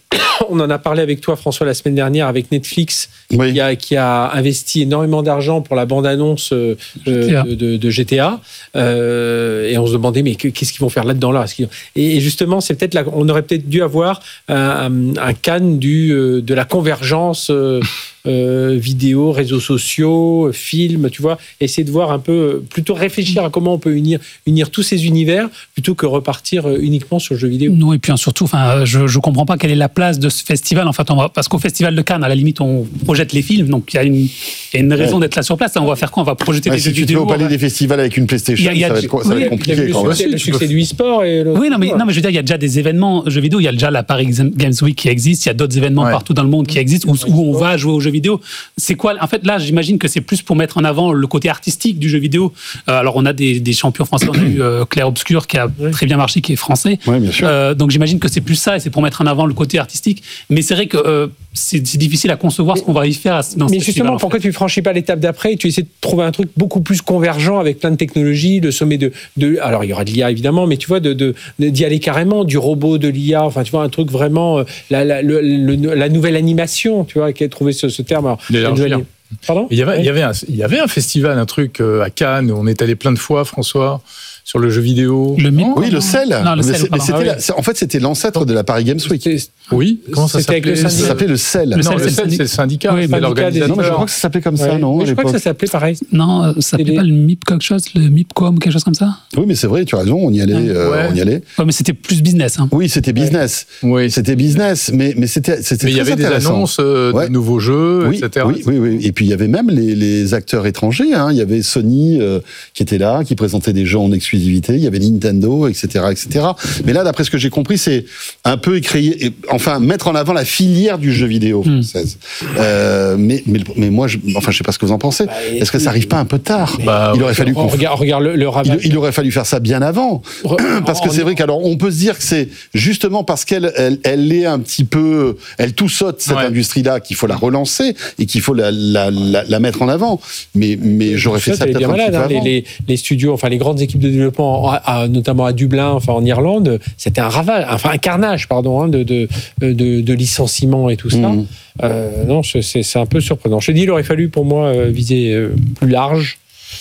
On en a parlé avec toi, François, la semaine dernière, avec Netflix, oui. qui, a, qui a investi énormément d'argent pour la bande-annonce euh, de, de, de G T A. Euh, et on se demandait, mais qu'est-ce qu'ils vont faire là-dedans là Et justement, c'est peut-être là, on aurait peut-être dû avoir un, un Cannes du, de la convergence euh, euh, vidéo, réseaux sociaux, films, tu vois. Essayer de voir un peu, plutôt réfléchir à comment on peut unir, unir tous ces univers, plutôt que repartir uniquement sur le jeu vidéo. Non, et puis surtout, enfin, je ne comprends pas quelle est la place de ce festival. En fait, on va, parce qu'au festival de Cannes, à la limite, on projette les films, donc il y a une, il y a une raison ouais. d'être là sur place. On va faire quoi ? On va projeter ouais, des si jeux tu vidéo. Si tu veux au palais des festivals avec une PlayStation, y a, ça, va être, oui, ça va être compliqué. Le, quand succès, même. le succès du e-sport et le... Oui, non mais, non, mais je veux dire, il y a déjà des événements jeux vidéo. Il y a déjà la Paris Games Week qui existe. Il y a d'autres événements ouais. partout dans le monde qui existent où, où on va jouer aux jeux vidéo. C'est quoi ? En fait, là, j'imagine que c'est plus pour mettre en avant le côté artistique du jeu vidéo. Euh, alors, on a des, des champions français. On a eu euh, Clair Obscur qui a oui. très bien marché, qui est français. Oui, bien sûr. Euh, donc, j'imagine que c'est plus ça et c'est pour mettre en avant le côté artistique. Mais c'est vrai que euh, c'est, c'est difficile à concevoir ce qu'on va y faire dans ce Mais justement, pourquoi tu ne franchis pas l'étape d'après et tu essaies de trouver un truc beaucoup plus convergent avec plein de technologies, le sommet de, de... Alors, il y aura de l'I A, évidemment, mais tu vois, de, de, de, d'y aller carrément, du robot, de l'I A, enfin, tu vois, un truc vraiment... La, la, le, le, la nouvelle animation, tu vois, qui a trouvé ce, ce terme. Alors, nouvelle... Pardon ? Il y avait, il y avait un, il y avait un festival, un truc à Cannes, où on est allé plein de fois, François, sur le jeu vidéo. Le non, oui, le C E L. Non, le mais C E L, mais c'était ah, la, oui. En fait, c'était l'ancêtre de la Paris Games Week. Oui, comment ça c'était s'appelait ? Ça s'appelait le C E L. Le non, C E L, le C E L, c'est le syndicat. Oui, c'est l'organisateur. Non, mais je crois que ça s'appelait comme ça, ouais. non ? Je crois que ça s'appelait pareil. Non, ça s'appelait les... pas le M I P quelque chose, le M I P com, quelque chose comme ça ? Oui, mais c'est vrai, tu as raison, on y allait. Ouais. Euh, on y allait. Ouais, mais c'était plus business. Hein. Oui, c'était business. Oui. C'était business, mais, mais c'était, c'était mais très intéressant. Mais il y avait des annonces euh, ouais. de nouveaux jeux, oui, et cetera. Oui, oui, oui. Et puis, il y avait même les, les acteurs étrangers. Hein. Il y avait Sony euh, qui était là, qui présentait des jeux en exclusivité. Il y avait Nintendo, et cetera, et cetera. Mais là, d'après ce que j'ai compris, c'est un peu écrire, enfin, mettre en avant la filière du jeu vidéo française. Mmh. Euh, mais, mais, mais moi, je, enfin, je sais pas ce que vous en pensez. Bah, Est-ce que ça arrive pas un peu tard ? bah, Il aurait fallu qu'on... Regarde, regarde le, le il, il aurait fallu faire ça bien avant. Re... Parce que c'est vrai qu'alors, on peut se dire que c'est justement parce qu'elle elle, elle est un petit peu... Elle tout saute, cette ouais. industrie-là, qu'il faut la relancer et qu'il faut la, la, la, la mettre en avant. Mais, mais j'aurais fait ça, ça peut-être un malade, petit peu hein, avant. Les, les studios, enfin les grandes équipes de développement, à, à, notamment à Dublin, enfin en Irlande, c'était un ravage, enfin un carnage, pardon, hein, de, de, de, de licenciements et tout ça. Mmh. Euh, non, c'est, c'est un peu surprenant. Je te dis, il aurait fallu pour moi viser plus large.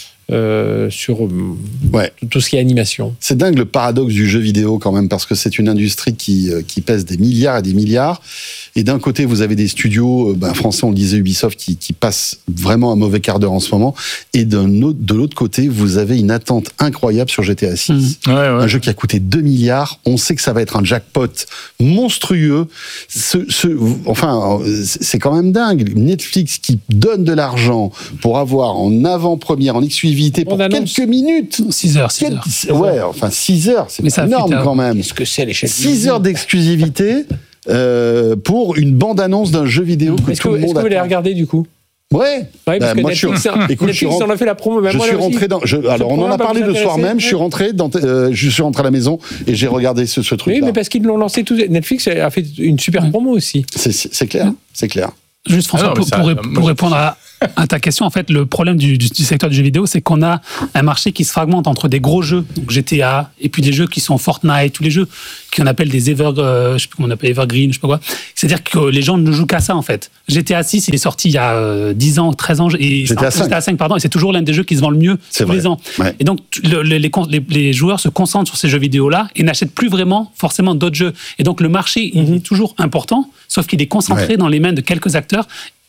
Euh, sur euh, ouais. tout ce qui est animation. C'est dingue le paradoxe du jeu vidéo quand même, parce que c'est une industrie qui, qui pèse des milliards et des milliards. Et d'un côté, vous avez des studios, ben, français, on le disait, Ubisoft, qui, qui passent vraiment un mauvais quart d'heure en ce moment. Et d'un autre, de l'autre côté, vous avez une attente incroyable sur G T A six. Mmh. Ouais, ouais. Un jeu qui a coûté deux milliards. On sait que ça va être un jackpot monstrueux. Ce, ce, enfin, c'est quand même dingue. Netflix qui donne de l'argent pour avoir en avant-première, en exclusivité, pour quelques minutes. six heures, six heures. Ouais, enfin six heures, c'est Mais énorme quand même. Qu'est-ce que c'est l'échelle ? six heures d'exclusivité. Euh, pour une bande-annonce d'un jeu vidéo que est-ce tout que, le monde est-ce que vous attend. l'avez regardé du coup ? Ouais. Ouais, parce bah, que moi, Netflix, je suis, écoute, Netflix, je suis rentré, on a fait la promo. Même je moi, suis là rentré aussi. dans. Je, alors, on en a parlé le soir même. Je suis rentré dans. Euh, je suis rentré à la maison et j'ai regardé ce, ce truc. Oui, mais parce qu'ils l'ont lancé tous. Netflix a fait une super promo aussi. C'est, c'est clair. C'est clair. Juste François, Ah non, pour, ça, pour, moi, pour je- répondre à, à ta question, en fait, le problème du, du, du secteur du jeu vidéo, c'est qu'on a un marché qui se fragmente entre des gros jeux, donc G T A, et puis des jeux qui sont Fortnite, tous les jeux qu'on appelle des ever, euh, je sais pas comment on appelle evergreen, je sais pas quoi. C'est-à-dire que les gens ne jouent qu'à ça, en fait. G T A six, il est sorti il y a euh, dix ans, treize ans, et G T A cinq. G T A cinq, pardon, et c'est toujours l'un des jeux qui se vend le mieux C'est tous vrai. les ans. Ouais. Et donc, le- le- les, les, les joueurs se concentrent sur ces jeux vidéo-là et n'achètent plus vraiment forcément d'autres jeux. Et donc, le marché, il est toujours important, sauf qu'il est concentré Ouais. dans les mains de quelques acteurs.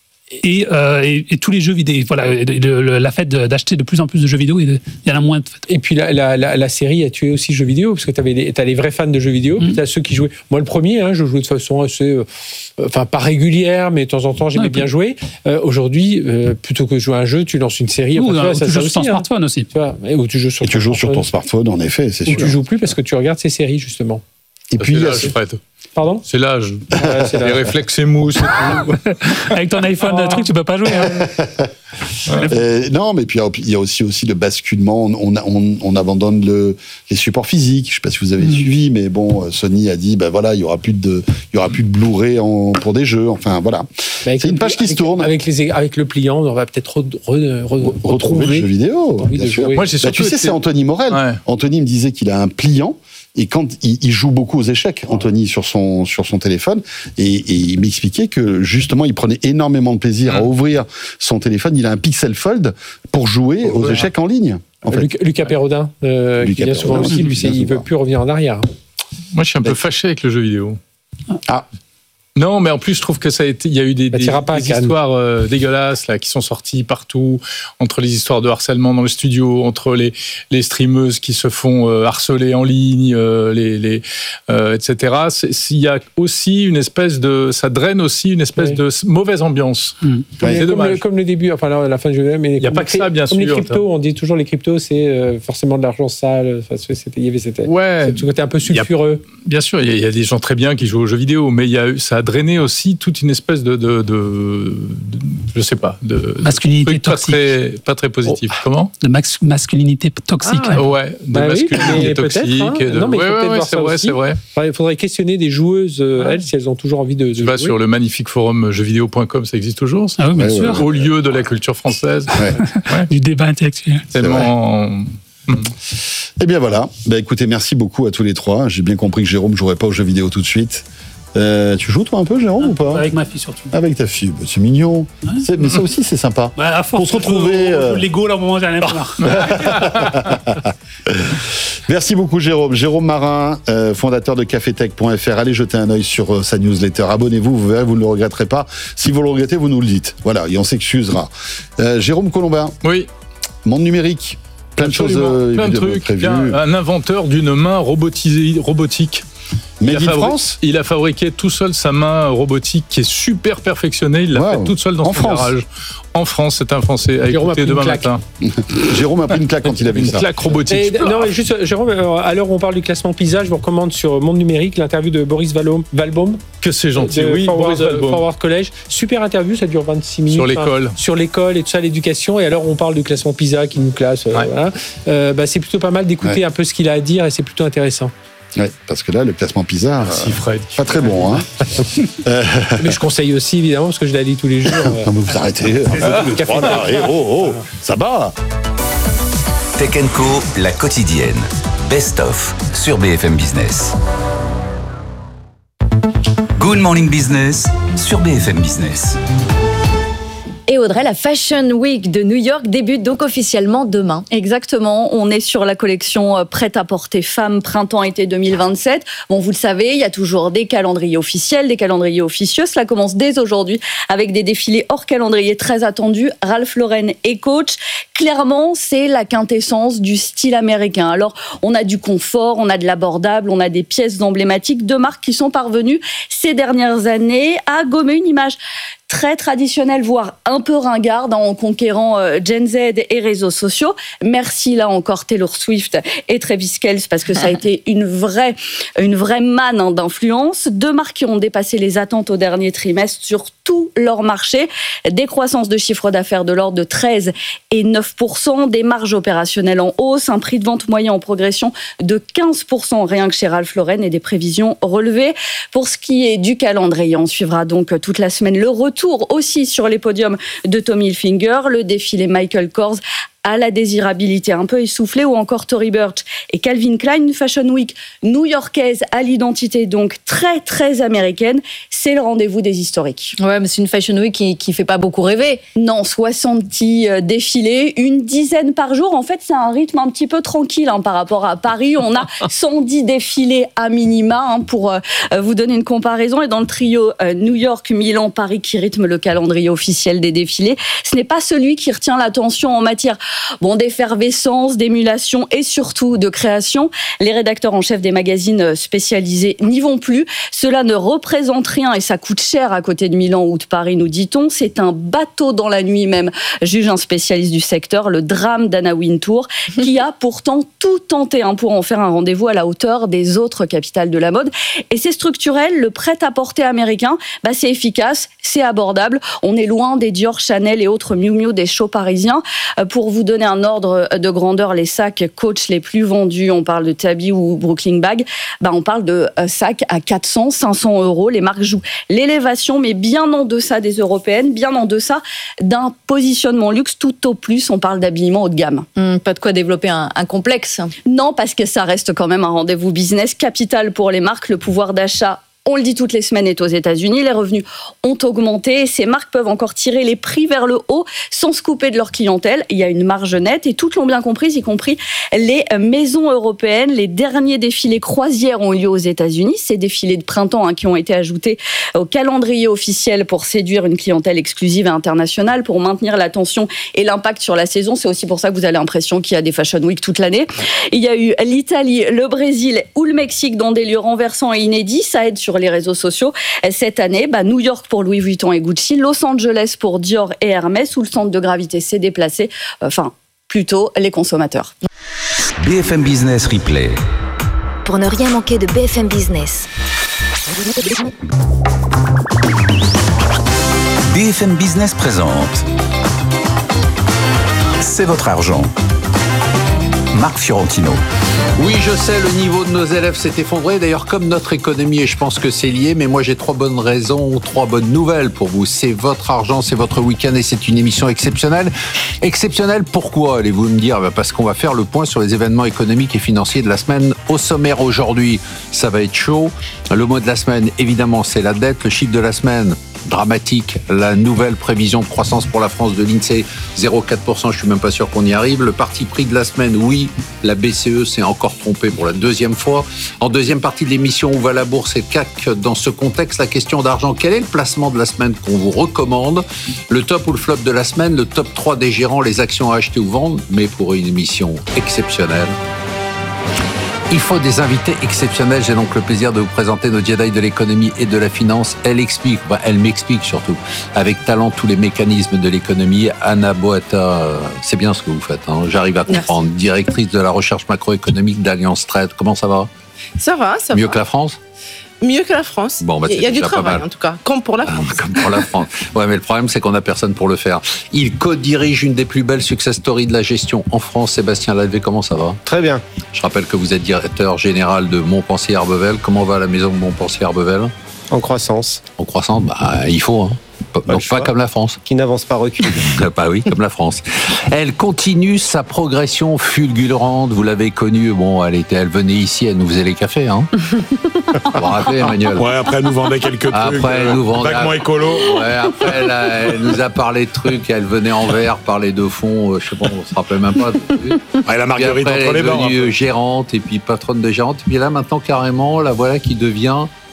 Et, euh, et, et tous les jeux vidéo, voilà, le, le, la fête d'acheter de plus en plus de jeux vidéo, il y en a moins. De fait. Et puis la, la, la, la série a tué aussi jeux vidéo, parce que tu as les vrais fans de jeux vidéo, Mm. puis tu as ceux qui jouaient. Moi, le premier, hein, je jouais de façon assez. Euh, enfin, pas régulière, mais de temps en temps, j'aimais Ouais, bien puis- jouer. Euh, Aujourd'hui, euh, plutôt que de jouer à un jeu, tu lances une série. Ou Enfin, tu vois, euh, ça, tu ça joues sur ton aussi, hein. smartphone aussi. Tu vois, et où tu joues sur Et tu joues sur ton smartphone, en effet, c'est Ou sûr. tu joues plus parce que tu regardes ces séries, justement. Et puis, c'est il y a l'âge, ce- Fred. Pardon C'est l'âge. Ouais, c'est Les la- réflexes émous, c'est tout. Avec ton iPhone, Oh. le truc, tu peux pas jouer. Hein. Euh, non, mais puis il y a aussi, aussi le basculement. On, on, on, on abandonne le, les supports physiques. Je ne sais pas si vous avez Mm. suivi, mais bon, Sony a dit, ben voilà, il y aura plus de, il y aura plus de Blu-ray en- pour des jeux. Enfin voilà, Avec c'est une le- page qui se avec- tourne. Avec, les, avec le pliant, on va peut-être re- re- re- Retrouver retrouver. le jeu vidéo, envie bien de sûr. jouer. Moi, j'ai Bah, surtout tu sais, été- c'est Anthony Morel. Ouais. Anthony me disait qu'il a un pliant. Et quand il, il joue beaucoup aux échecs, Anthony, sur son, sur son téléphone, et, et il m'expliquait que justement, il prenait énormément de plaisir à ouvrir son téléphone. Il a un Pixel Fold pour jouer aux Ouais. échecs en ligne. En fait. Lucas, Lucas Perrodin, euh, Lucas qui vient souvent Perrodin, aussi, lui, qui vient c'est- il veut souvent. plus revenir en arrière. Moi, je suis un peu Mais- fâché avec le jeu vidéo. Ah. Non, mais en plus, je trouve que ça a été. Il y a eu des, Bah, des, t'iras pas à des Cannes. histoires euh, dégueulasses là qui sont sorties partout, entre les histoires de harcèlement dans le studio, entre les les streameuses qui se font euh, harceler en ligne, euh, les les euh, et cetera. C'est- S'il y a aussi une espèce de, ça draine aussi une espèce Oui. de s- mauvaise ambiance. Mm. Ouais, c'est comme, dommage. le, comme le début, enfin la, la fin du jeu, mais Il y a comme pas les que ça, bien comme les sûr, cryptos, on dit toujours les cryptos, c'est euh, forcément de l'argent sale. Enfin, c'était, il y avait c'était. Ouais, Ce côté un peu Il y a- sulfureux. bien sûr, il y, a, il y a des gens très bien qui jouent aux jeux vidéo, mais il y a eu, ça a drainé aussi toute une espèce de, de, de, de- je sais pas, de Masculinité truc pas toxique. très, pas très positif. Comment? De max- masculinité toxique. Ah, Ouais, de Bah oui, masculinité mais toxique. peut-être, hein. et de... Non, mais il ouais, faut ouais, peut-être ouais, voir c'est ça vrai, aussi. c'est vrai. Enfin, il faudrait questionner des joueuses, euh, Ouais. elles, si elles ont toujours envie de, de Tu vas jouer. sur le magnifique forum jeuxvideo point com, ça existe toujours, ça? Ah oui, bien Ouais, sûr. ouais, Au lieu de la culture française. Ouais. Du débat intellectuel. Tellement. Eh bien voilà. Bah, écoutez, merci beaucoup à tous les trois. J'ai bien compris que Jérôme ne jouerait pas aux jeux vidéo tout de suite. Euh, tu joues toi un peu, Jérôme, ou pas? Avec ma fille surtout. Avec ta fille. Bah, c'est mignon. C'est- mais ça aussi, c'est sympa. Ouais, à force Pour se retrouver, de jouer au- euh, au Lego, là, au moment où j'ai rien à faire. Merci beaucoup, Jérôme. Jérôme Marin, euh, fondateur de cafetech point f r. Allez jeter un œil sur euh, sa newsletter. Abonnez-vous, vous verrez, vous ne le regretterez pas. Si vous le regrettez, vous nous le dites. Voilà, et on s'excusera. Euh, Jérôme Colombin, Oui. monde numérique. Plein de choses Absolument. euh, Plein de évidemment trucs. prévues. Bien, un inventeur d'une main robotisée, robotique. Made il, a in fabri- France il a fabriqué tout seul sa main robotique qui est super perfectionnée. Il l'a Wow. fait toute seule dans En son France. garage. En France, c'est un Français. À Jérôme a écouter pris une demain claque. matin. Jérôme a pris une claque quand il a vu Une ça. claque robotique. Et, non, mais juste, Jérôme, euh, à l'heure où on parle du classement PISA, je vous recommande sur Monde Numérique l'interview de Boris Valom- Valbaum Que c'est gentil. de Oui, Forward, Boris Valbaum. Forward College. Super interview, ça dure vingt-six minutes. Sur Enfin, l'école. sur l'école et tout ça, l'éducation. Et alors, on parle du classement PISA qui nous classe. euh, Ouais. voilà. Euh, bah, c'est plutôt pas mal d'écouter Ouais. un peu ce qu'il a à dire et c'est plutôt intéressant. Ouais, parce que là, le classement Pizza, Merci, euh, Fred. pas très bon. Hein. Mais je conseille aussi, évidemment, parce que je la lis tous les jours. euh, Non, mais vous arrêtez. Voilà, eh, oh, oh, ça va. Tech Co, la quotidienne. Best of sur B F M Business. Good Morning Business sur B F M Business. Et Audrey, la Fashion Week de New York débute donc officiellement demain. Exactement, on est sur la collection euh, prêt-à-porter femmes printemps-été deux mille vingt-sept. Bon, vous le savez, il y a toujours des calendriers officiels, des calendriers officieux. Cela commence dès aujourd'hui avec des défilés hors calendrier très attendus. Ralph Lauren et Coach. Clairement, c'est la quintessence du style américain. Alors, on a du confort, on a de l'abordable, on a des pièces emblématiques. Deux marques qui sont parvenues ces dernières années à gommer une image très traditionnelle, voire un peu ringarde, en conquérant Gen Z et réseaux sociaux. Merci là encore Taylor Swift et Travis Kelce, parce que ça a été une vraie, une vraie manne hein, d'influence. Deux marques qui ont dépassé les attentes au dernier trimestre sur tout leur marché. Des croissances de chiffre d'affaires de l'ordre de treize et neuf pour cent, des marges opérationnelles en hausse, un prix de vente moyen en progression de quinze pour cent rien que chez Ralph Lauren et des prévisions relevées. Pour ce qui est du calendrier, on suivra donc toute la semaine le retour aussi sur les podiums de Tommy Hilfiger, le défilé Michael Kors à la désirabilité un peu essoufflée, ou encore Tory Burch et Calvin Klein, une Fashion Week new-yorkaise à l'identité donc très très américaine. C'est le rendez-vous des historiques. Ouais, mais c'est une Fashion Week qui qui fait pas beaucoup rêver. Non, soixante-dix défilés, une dizaine par jour. En fait, c'est un rythme un petit peu tranquille hein, par rapport à Paris. On a cent dix défilés à minima hein, pour euh, vous donner une comparaison. Et dans le trio euh, New York, Milan, Paris qui rythme le calendrier officiel des défilés, ce n'est pas celui qui retient l'attention en matière Bon, d'effervescence, d'émulation et surtout de création. Les rédacteurs en chef des magazines spécialisés n'y vont plus. Cela ne représente rien et ça coûte cher à côté de Milan ou de Paris, nous dit-on. C'est un bateau dans la nuit même, juge un spécialiste du secteur, le drame d'Anna Wintour, qui a pourtant tout tenté hein, pour en faire un rendez-vous à la hauteur des autres capitales de la mode. Et c'est structurel, le prêt-à-porter américain, bah, c'est efficace, c'est abordable. On est loin des Dior, Chanel et autres Miu Miu des shows parisiens. Pour vous donner un ordre de grandeur, les sacs Coach les plus vendus, on parle de Tabby ou Brooklyn Bag, bah on parle de sacs à quatre cents, cinq cents euros. Les marques jouent l'élévation, mais bien en deçà des européennes, bien en deçà d'un positionnement luxe. Tout au plus, on parle d'habillement haut de gamme. Mmh, pas de quoi développer un, un complexe. Non, parce que ça reste quand même un rendez-vous business capital pour les marques. Le pouvoir d'achat, on le dit toutes les semaines, est aux États-Unis. Les revenus ont augmenté. Ces marques peuvent encore tirer les prix vers le haut sans se couper de leur clientèle. Il y a une marge nette et toutes l'ont bien compris, y compris les maisons européennes. Les derniers défilés croisières ont eu lieu aux États-Unis. Ces défilés de printemps hein, qui ont été ajoutés au calendrier officiel pour séduire une clientèle exclusive et internationale, pour maintenir l'attention et l'impact sur la saison. C'est aussi pour ça que vous avez l'impression qu'il y a des Fashion Week toute l'année. Il y a eu l'Italie, le Brésil ou le Mexique dans des lieux renversants et inédits. Ça aide sur les réseaux sociaux. Cette année, bah, New York pour Louis Vuitton et Gucci, Los Angeles pour Dior et Hermès, où le centre de gravité s'est déplacé, enfin, plutôt les consommateurs. B F M Business Replay. Pour ne rien manquer de B F M Business. B F M Business présente C'est votre argent. Marc Fiorentino. Oui, je sais, le niveau de nos élèves s'est effondré. D'ailleurs, comme notre économie, et je pense que c'est lié, mais moi j'ai trois bonnes raisons, trois bonnes nouvelles pour vous. C'est votre argent, c'est votre week-end et c'est une émission exceptionnelle. Exceptionnelle, pourquoi, allez-vous me dire? Parce qu'on va faire le point sur les événements économiques et financiers de la semaine. Au sommaire aujourd'hui, ça va être chaud. Le mot de la semaine, évidemment, c'est la dette. Le chiffre de la semaine, dramatique. La nouvelle prévision de croissance pour la France de l'INSEE, zéro virgule quatre pour cent, je suis même pas sûr qu'on y arrive. Le parti pris de la semaine, oui, la B C E s'est encore trompée pour la deuxième fois. En deuxième partie de l'émission, où va la bourse et le C A C? Dans ce contexte, la question d'argent, quel est le placement de la semaine qu'on vous recommande? Le top ou le flop de la semaine, le top trois des gérants, les actions à acheter ou vendre, mais pour une émission exceptionnelle. Il faut des invités exceptionnels. J'ai donc le plaisir de vous présenter nos Jedi de l'économie et de la finance. Elle explique, bah, elle m'explique surtout, avec talent, tous les mécanismes de l'économie. Anna Boata, c'est bien ce que vous faites, hein. J'arrive à comprendre. Merci. Directrice de la recherche macroéconomique d'Alliance Trade. Comment ça va? Ça va, ça Mieux va. que la France? Mieux que la France. Bon, bah, il y a du travail, en tout cas, comme pour la France. Ah, comme pour la France. Ouais, mais le problème, c'est qu'on n'a personne pour le faire. Il co-dirige une des plus belles success stories de la gestion en France. Sébastien Lalvé, comment ça va? Très bien. Je rappelle que vous êtes directeur général de Montpensier-Arbevel. Comment va la maison de Montpensier-Arbevel? En croissance. En croissance, bah, il faut, hein. Pas, Donc, pas comme la France. Qui n'avance pas, recule. Bah oui, comme la France. Elle continue sa progression fulgurante. Vous l'avez connue. Bon, elle était, elle venait ici, elle nous faisait les cafés, hein. Vous vous rappelez, Emmanuel? Ouais, après, elle nous vendait quelques trucs. Après, elle nous vendait. Vaguement écolo. Ouais, après, elle, a, elle nous a parlé de trucs. Elle venait en verre, parler de fond. Euh, je sais pas, on se rappelle même pas. Ouais, la marguerite puis après, entre les bords. Elle est devenue gérante et puis patronne de gérante. Et puis là, maintenant, carrément, la voilà qui devient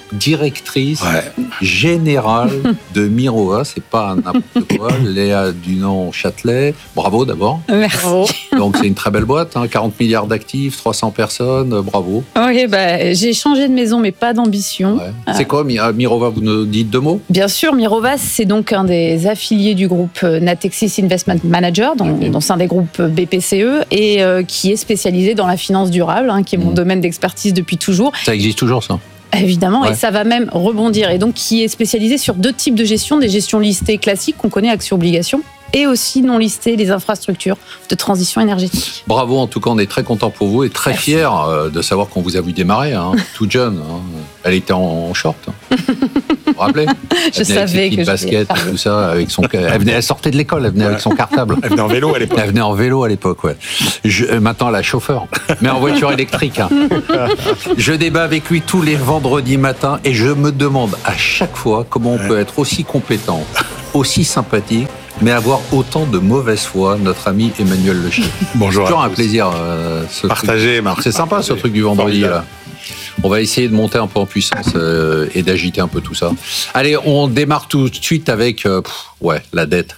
directrice Ouais. générale de Mirova. C'est pas n'importe quoi. Léa Dunant-Châtelet. Bravo d'abord. Merci. Donc c'est une très belle boîte, hein, quarante milliards d'actifs, trois cents personnes. euh, Bravo. Ok, bah, j'ai changé de maison, mais pas d'ambition. Ouais. C'est quoi Mi- euh, Mirova? Vous nous dites deux mots? Bien sûr, Mirova, c'est donc un des affiliés du groupe Natixis Investment Manager, dans, dans un des groupes B P C E, et euh, qui est spécialisé dans la finance durable, hein, qui est mon Mmh. domaine d'expertise depuis toujours. Ça existe toujours, ça? Évidemment, Ouais. et ça va même rebondir. Et donc, qui est spécialisé sur deux types de gestion, des gestions listées classiques qu'on connaît, actions-obligations, et aussi non listées, les infrastructures de transition énergétique. Bravo, en tout cas, on est très content pour vous et très Merci. fiers euh, de savoir qu'on vous a vu démarrer, hein, toute jeune. Hein. Elle était en, en short. Hein. Vous vous rappelez? Je Elle venait avec ses savais petites que je baskets, vais- tout ça, avec son. Elle, venait, elle sortait de l'école, elle venait avec son cartable. Elle venait en vélo à l'époque. Elle venait en vélo à l'époque, ouais. Je, euh, maintenant, elle a chauffeur, mais en voiture électrique. Hein. Je débat avec lui tous les vendredis matins et je me demande à chaque fois comment on peut être aussi compétent, aussi sympathique, mais avoir autant de mauvaise foi, notre ami Emmanuel Le Chip. Bonjour. Toujours à un tous. plaisir. Euh, ce Partagez, truc. Marc. C'est sympa ce Partagez. truc du vendredi Formidable. là. On va essayer de monter un peu en puissance euh, et d'agiter un peu tout ça. Allez, on démarre tout de suite avec euh, pff, ouais, la dette.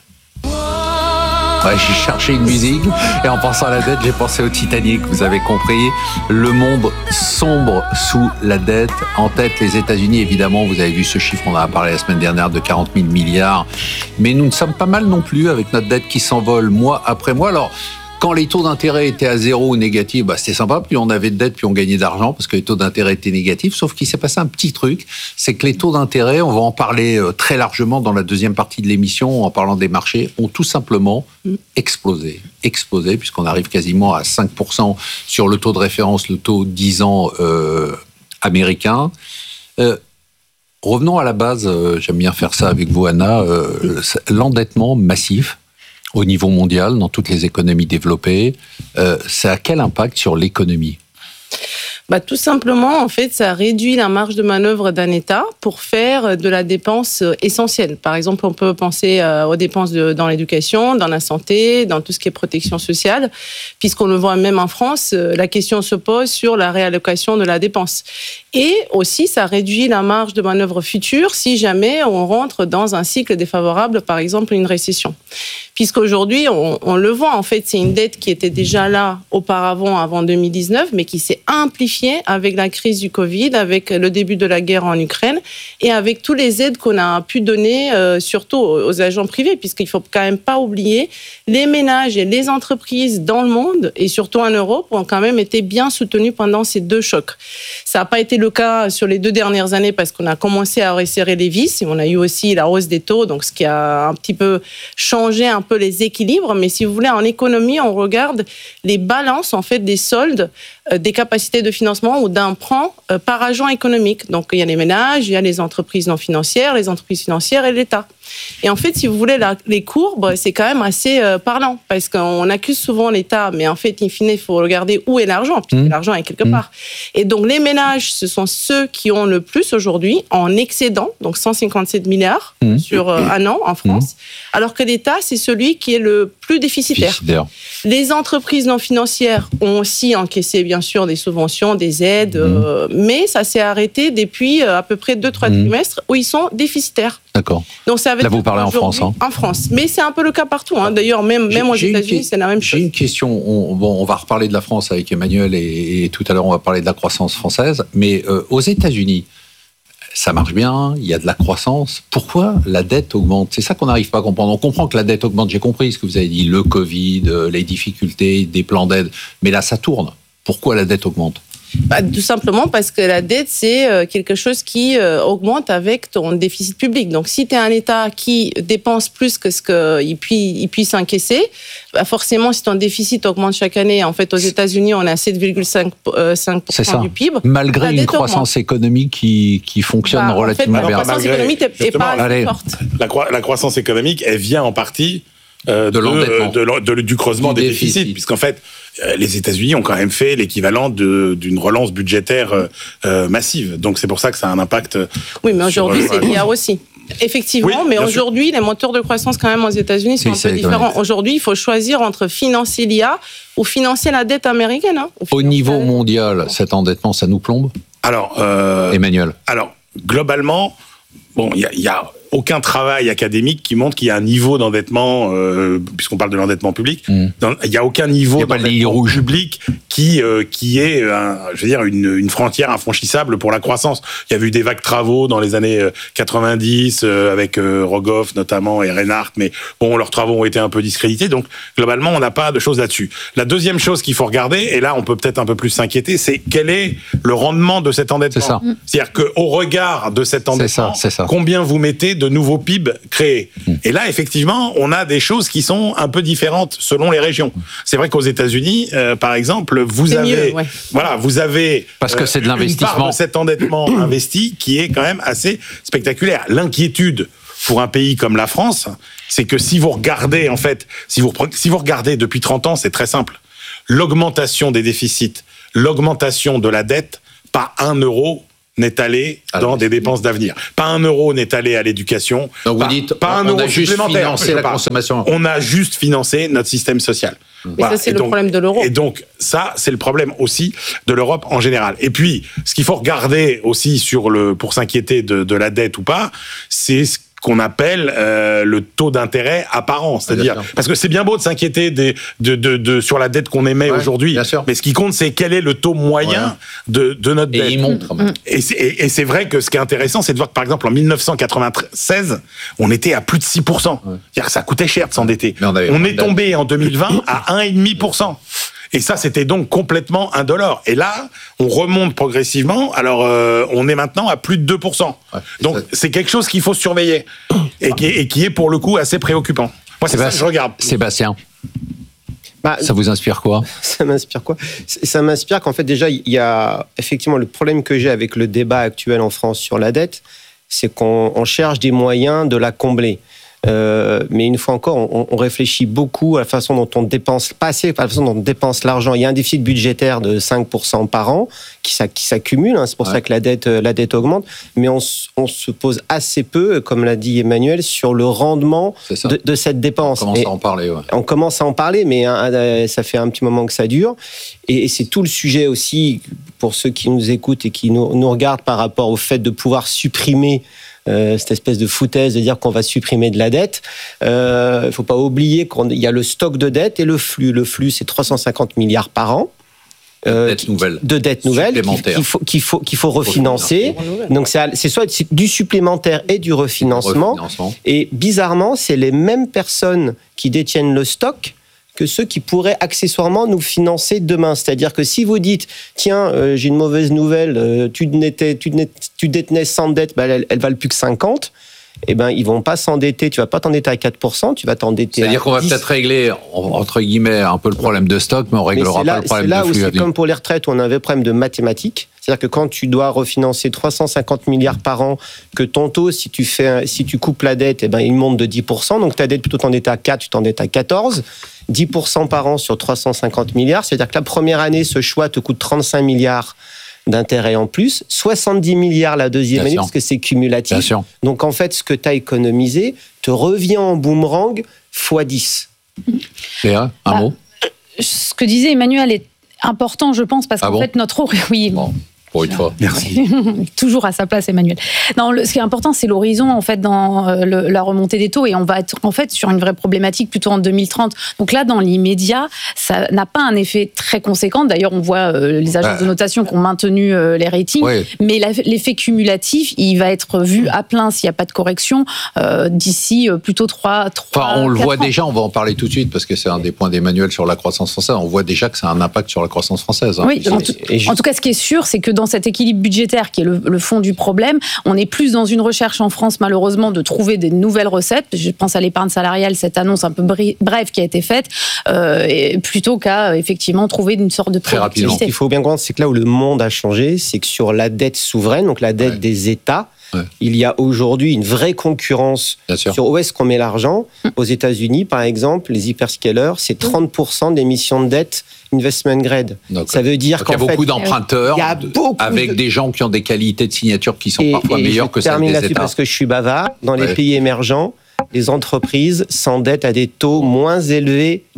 Ouais, j'ai cherché une musique et en pensant à la dette, j'ai pensé au Titanic, vous avez compris. Le monde sombre sous la dette. En tête, les États-Unis, évidemment, vous avez vu ce chiffre, on en a parlé la semaine dernière, de quarante mille milliards. Mais nous ne sommes pas mal non plus avec notre dette qui s'envole mois après mois. Alors, quand les taux d'intérêt étaient à zéro ou négatifs, bah, c'était sympa. Plus on avait de dettes, plus on gagnait d'argent parce que les taux d'intérêt étaient négatifs. Sauf qu'il s'est passé un petit truc, c'est que les taux d'intérêt, on va en parler euh, très largement dans la deuxième partie de l'émission en parlant des marchés, ont tout simplement explosé. Explosé puisqu'on arrive quasiment à cinq pour cent sur le taux de référence, le taux dix ans euh, américain. Euh, revenons à la base, euh, j'aime bien faire ça avec vous, Anna, euh, l'endettement massif au niveau mondial, dans toutes les économies développées, euh, ça a quel impact sur l'économie ? Bah, tout simplement, en fait, ça réduit la marge de manœuvre d'un État pour faire de la dépense essentielle. Par exemple, on peut penser aux dépenses de, dans l'éducation, dans la santé, dans tout ce qui est protection sociale, puisqu'on le voit même en France, la question se pose sur la réallocation de la dépense. Et aussi, ça réduit la marge de manœuvre future si jamais on rentre dans un cycle défavorable, par exemple une récession. Puisqu'aujourd'hui, on, on le voit, en fait, c'est une dette qui était déjà là auparavant, avant deux mille dix-neuf, mais qui s'est amplifiée avec la crise du Covid, avec le début de la guerre en Ukraine et avec toutes les aides qu'on a pu donner, euh, surtout aux agents privés, puisqu'il ne faut quand même pas oublier, les ménages et les entreprises dans le monde, et surtout en Europe, ont quand même été bien soutenus pendant ces deux chocs. Ça n'a pas été le cas sur les deux dernières années parce qu'on a commencé à resserrer les vis et on a eu aussi la hausse des taux, donc ce qui a un petit peu changé un peu les équilibres. Mais si vous voulez, en économie, on regarde les balances en fait des soldes, euh, des capacités de financement ou d'emprunt euh, par agent économique. Donc il y a les ménages, il y a les entreprises non financières, les entreprises financières et l'État. Et en fait, si vous voulez, la, les courbes, c'est quand même assez euh, parlant parce qu'on accuse souvent l'État, mais en fait, in fine, il faut regarder où est l'argent, puisque mmh. l'argent est quelque mmh. part. Et donc, les ménages, ce sont ceux qui ont le plus aujourd'hui en excédent, donc cent cinquante-sept milliards mmh. sur euh, un an en France, mmh. alors que l'État, c'est celui qui est le plus déficitaire. déficitaire. Les entreprises non financières ont aussi encaissé, bien sûr, des subventions, des aides, mmh. euh, mais ça s'est arrêté depuis euh, à peu près deux trois mmh. trimestres où ils sont déficitaires. D'accord. Donc, ça veut Là, dire vous parlez en France. Hein. En France. Mais c'est un peu le cas partout. Hein. D'ailleurs, même, même aux États-Unis, c'est la même chose. J'ai une question. On, bon, on va reparler de la France avec Emmanuel et, et tout à l'heure, on va parler de la croissance française. Mais euh, aux États-Unis, ça marche bien, il y a de la croissance. Pourquoi la dette augmente ? C'est ça qu'on n'arrive pas à comprendre. On comprend que la dette augmente. J'ai compris ce que vous avez dit, le Covid, les difficultés, des plans d'aide. Mais là, ça tourne. Pourquoi la dette augmente ? Bah, tout simplement parce que la dette, c'est quelque chose qui augmente avec ton déficit public. Donc, si tu es un État qui dépense plus que ce qu'il puisse, puisse encaisser, bah forcément, si ton déficit augmente chaque année, en fait, aux États-Unis, on est à sept virgule cinq pour cent du P I B. Malgré une croissance augmente. économique qui, qui fonctionne bah, relativement en fait, bien. La croissance économique n'est pas assez allez. forte. La, cro- la croissance économique, elle vient en partie Euh, de, de, de, de, de, du creusement du des déficit. déficits, puisqu'en fait, euh, les États-Unis ont quand même fait l'équivalent de, d'une relance budgétaire euh, euh, massive. Donc c'est pour ça que ça a un impact. Oui, mais aujourd'hui, sur, c'est l'I A aussi. Effectivement, oui, mais aujourd'hui, sûr. les moteurs de croissance quand même aux États-Unis sont oui, un peu différents. Aujourd'hui, il faut choisir entre financer l'I A ou financer la dette américaine. Hein, Au niveau mondial, cet endettement, ça nous plombe ? Alors, euh, Emmanuel. Alors. globalement, bon, il y a, y a aucun travail académique qui montre qu'il y a un niveau d'endettement, euh, puisqu'on parle de l'endettement public, mmh. dans, il n'y a aucun niveau d'endettement public qui euh, qui est, un, je veux dire, une, une frontière infranchissable pour la croissance. Il y a eu des vagues travaux dans les années quatre-vingt-dix euh, avec euh, Rogoff notamment et Reinhardt, mais bon, leurs travaux ont été un peu discrédités, donc globalement, on n'a pas de choses là-dessus. La deuxième chose qu'il faut regarder, et là, on peut peut-être un peu plus s'inquiéter, c'est quel est le rendement de cet endettement. C'est ça. C'est-à-dire qu'au regard de cet endettement, c'est ça, c'est ça. combien vous mettez de nouveaux P I B créés. Mmh. Et là, effectivement, on a des choses qui sont un peu différentes selon les régions. C'est vrai qu'aux États-Unis, euh, par exemple, vous c'est avez, mieux, ouais. voilà, vous avez parce que euh, c'est de l'investissement, une part de cet endettement investi qui est quand même assez spectaculaire. L'inquiétude pour un pays comme la France, c'est que si vous regardez, en fait, si vous si vous regardez depuis trente ans, c'est très simple. L'augmentation des déficits, l'augmentation de la dette, pas un euro n'est allé dans des dépenses d'avenir. Pas un euro n'est allé à l'éducation. Donc pas, vous dites, pas un on euro a juste supplémentaire. financé la consommation. On a juste financé notre système social. Mais voilà. Ça, c'est et le donc, problème de l'euro. Et donc, ça, c'est le problème aussi de l'Europe en général. Et puis, ce qu'il faut regarder aussi sur le, pour s'inquiéter de, de la dette ou pas, c'est ce qu'on appelle euh, le taux d'intérêt apparent, c'est-à-dire ah, parce que c'est bien beau de s'inquiéter des, de, de, de sur la dette qu'on émet ouais, aujourd'hui, mais ce qui compte c'est quel est le taux moyen ouais. de, de notre dette. Et il montre. Mmh. Et, c'est, et, et c'est vrai que ce qui est intéressant, c'est de voir que par exemple en dix-neuf cent quatre-vingt-seize, on était à plus de six pour cent. Ouais. C'est-à-dire que ça coûtait cher de s'endetter. On, on est tombé en deux mille vingt à un virgule cinq pour cent. Et ça, c'était donc complètement indolore. Et là, on remonte progressivement. Alors, euh, on est maintenant à plus de deux pour cent. Ouais, donc, ça... c'est quelque chose qu'il faut surveiller et qui, est, et qui est, pour le coup, assez préoccupant. Moi, c'est ça que je regarde. Sébastien, bah, ça vous inspire quoi ? Ça m'inspire quoi ? Ça m'inspire qu'en fait, déjà, il y a effectivement le problème que j'ai avec le débat actuel en France sur la dette, c'est qu'on on cherche des moyens de la combler. Euh, mais une fois encore, on, on réfléchit beaucoup à la façon dont on dépense, pas assez, à la façon dont on dépense l'argent. Il y a un déficit budgétaire de cinq pour cent par an qui, qui s'accumule, hein, c'est pour ouais. ça que la dette, la dette augmente, mais on, on se pose assez peu, comme l'a dit Emmanuel, sur le rendement de, de cette dépense. On commence et à en parler. Ouais. On commence à en parler, mais hein, ça fait un petit moment que ça dure. Et, et c'est tout le sujet aussi, pour ceux qui nous écoutent et qui nous, nous regardent par rapport au fait de pouvoir supprimer Euh, cette espèce de foutaise de dire qu'on va supprimer de la dette. Il euh, ne faut pas oublier qu'il y a le stock de dette et le flux. Le flux, c'est trois cent cinquante milliards par an. Euh, de dettes nouvelles. De dettes nouvelles qu'il faut, qu'il faut, qu'il faut refinancer. Donc, c'est, c'est soit du supplémentaire et du refinancement. refinancement. Et bizarrement, c'est les mêmes personnes qui détiennent le stock que ceux qui pourraient accessoirement nous financer demain. C'est-à-dire que si vous dites, tiens, euh, j'ai une mauvaise nouvelle, euh, tu, n'étais, tu, tu détenais cent dettes, bah, elle, elle valent plus que cinquante, eh ben, ils vont pas s'endetter, tu vas pas t'endetter à quatre pour cent, tu vas t'endetter C'est-à-dire à qu'on va dix. Peut-être régler, entre guillemets, un peu le problème de stock, mais on réglera mais là, pas le problème de flux. C'est là où c'est c'est comme pour les retraites, où on avait un problème de mathématiques. C'est-à-dire que quand tu dois refinancer trois cent cinquante milliards par an, que ton taux, si tu, fais, si tu coupes la dette, eh ben, il monte de dix pour cent. Donc ta dette, plutôt t'endetter à quatre, tu t'endettes à quatorze. dix pour cent par an sur trois cent cinquante milliards. C'est-à-dire que la première année, ce choix te coûte trente-cinq milliards d'intérêts en plus, soixante-dix milliards la deuxième Bien année, sûr. Parce que c'est cumulatif. Bien sûr. Donc en fait, ce que tu as économisé te revient en boomerang fois dix. Léa, un bah, mot. Ce que disait Emmanuel est important, je pense, parce ah qu'en bon fait, notre... Oui, bon. Pour une fois. Merci. Toujours à sa place, Emmanuel. Non, le, ce qui est important, c'est l'horizon, en fait, dans euh, le, la remontée des taux. Et on va être, en fait, sur une vraie problématique plutôt en deux mille trente. Donc là, dans l'immédiat, ça n'a pas un effet très conséquent. D'ailleurs, on voit euh, les agences bah, de notation qui ont maintenu euh, les ratings. Oui. Mais la, l'effet cumulatif, il va être vu à plein s'il n'y a pas de correction euh, d'ici euh, plutôt trois, trois Enfin, on le voit ans. déjà, on va en parler tout de suite, parce que c'est un des points d'Emmanuel sur la croissance française. On voit déjà que ça a un impact sur la croissance française. Hein. Oui, en tout, en tout cas, ce qui est sûr, c'est que dans cet équilibre budgétaire qui est le, le fond du problème, on est plus dans une recherche en France, malheureusement, de trouver des nouvelles recettes. Je pense à l'épargne salariale, cette annonce un peu brève qui a été faite, euh, et plutôt qu'à effectivement trouver une sorte de productivité. Ce qu'il faut bien comprendre, c'est que là où le monde a changé, c'est que sur la dette souveraine, donc la dette ouais. des États, ouais. il y a aujourd'hui une vraie concurrence sur où est-ce qu'on met l'argent. Mmh. Aux États-Unis, par exemple, les hyperscalers, c'est trente pour cent des émissions de dette investment grade. Donc, ça veut dire qu'en fait... Il y a beaucoup fait, d'emprunteurs y a beaucoup avec de... des gens qui ont des qualités de signature qui sont et, parfois et meilleures que celles des États. Je termine là-dessus parce que je suis bavard. Dans ouais. les pays émergents, les entreprises s'endettent à des taux moins élevés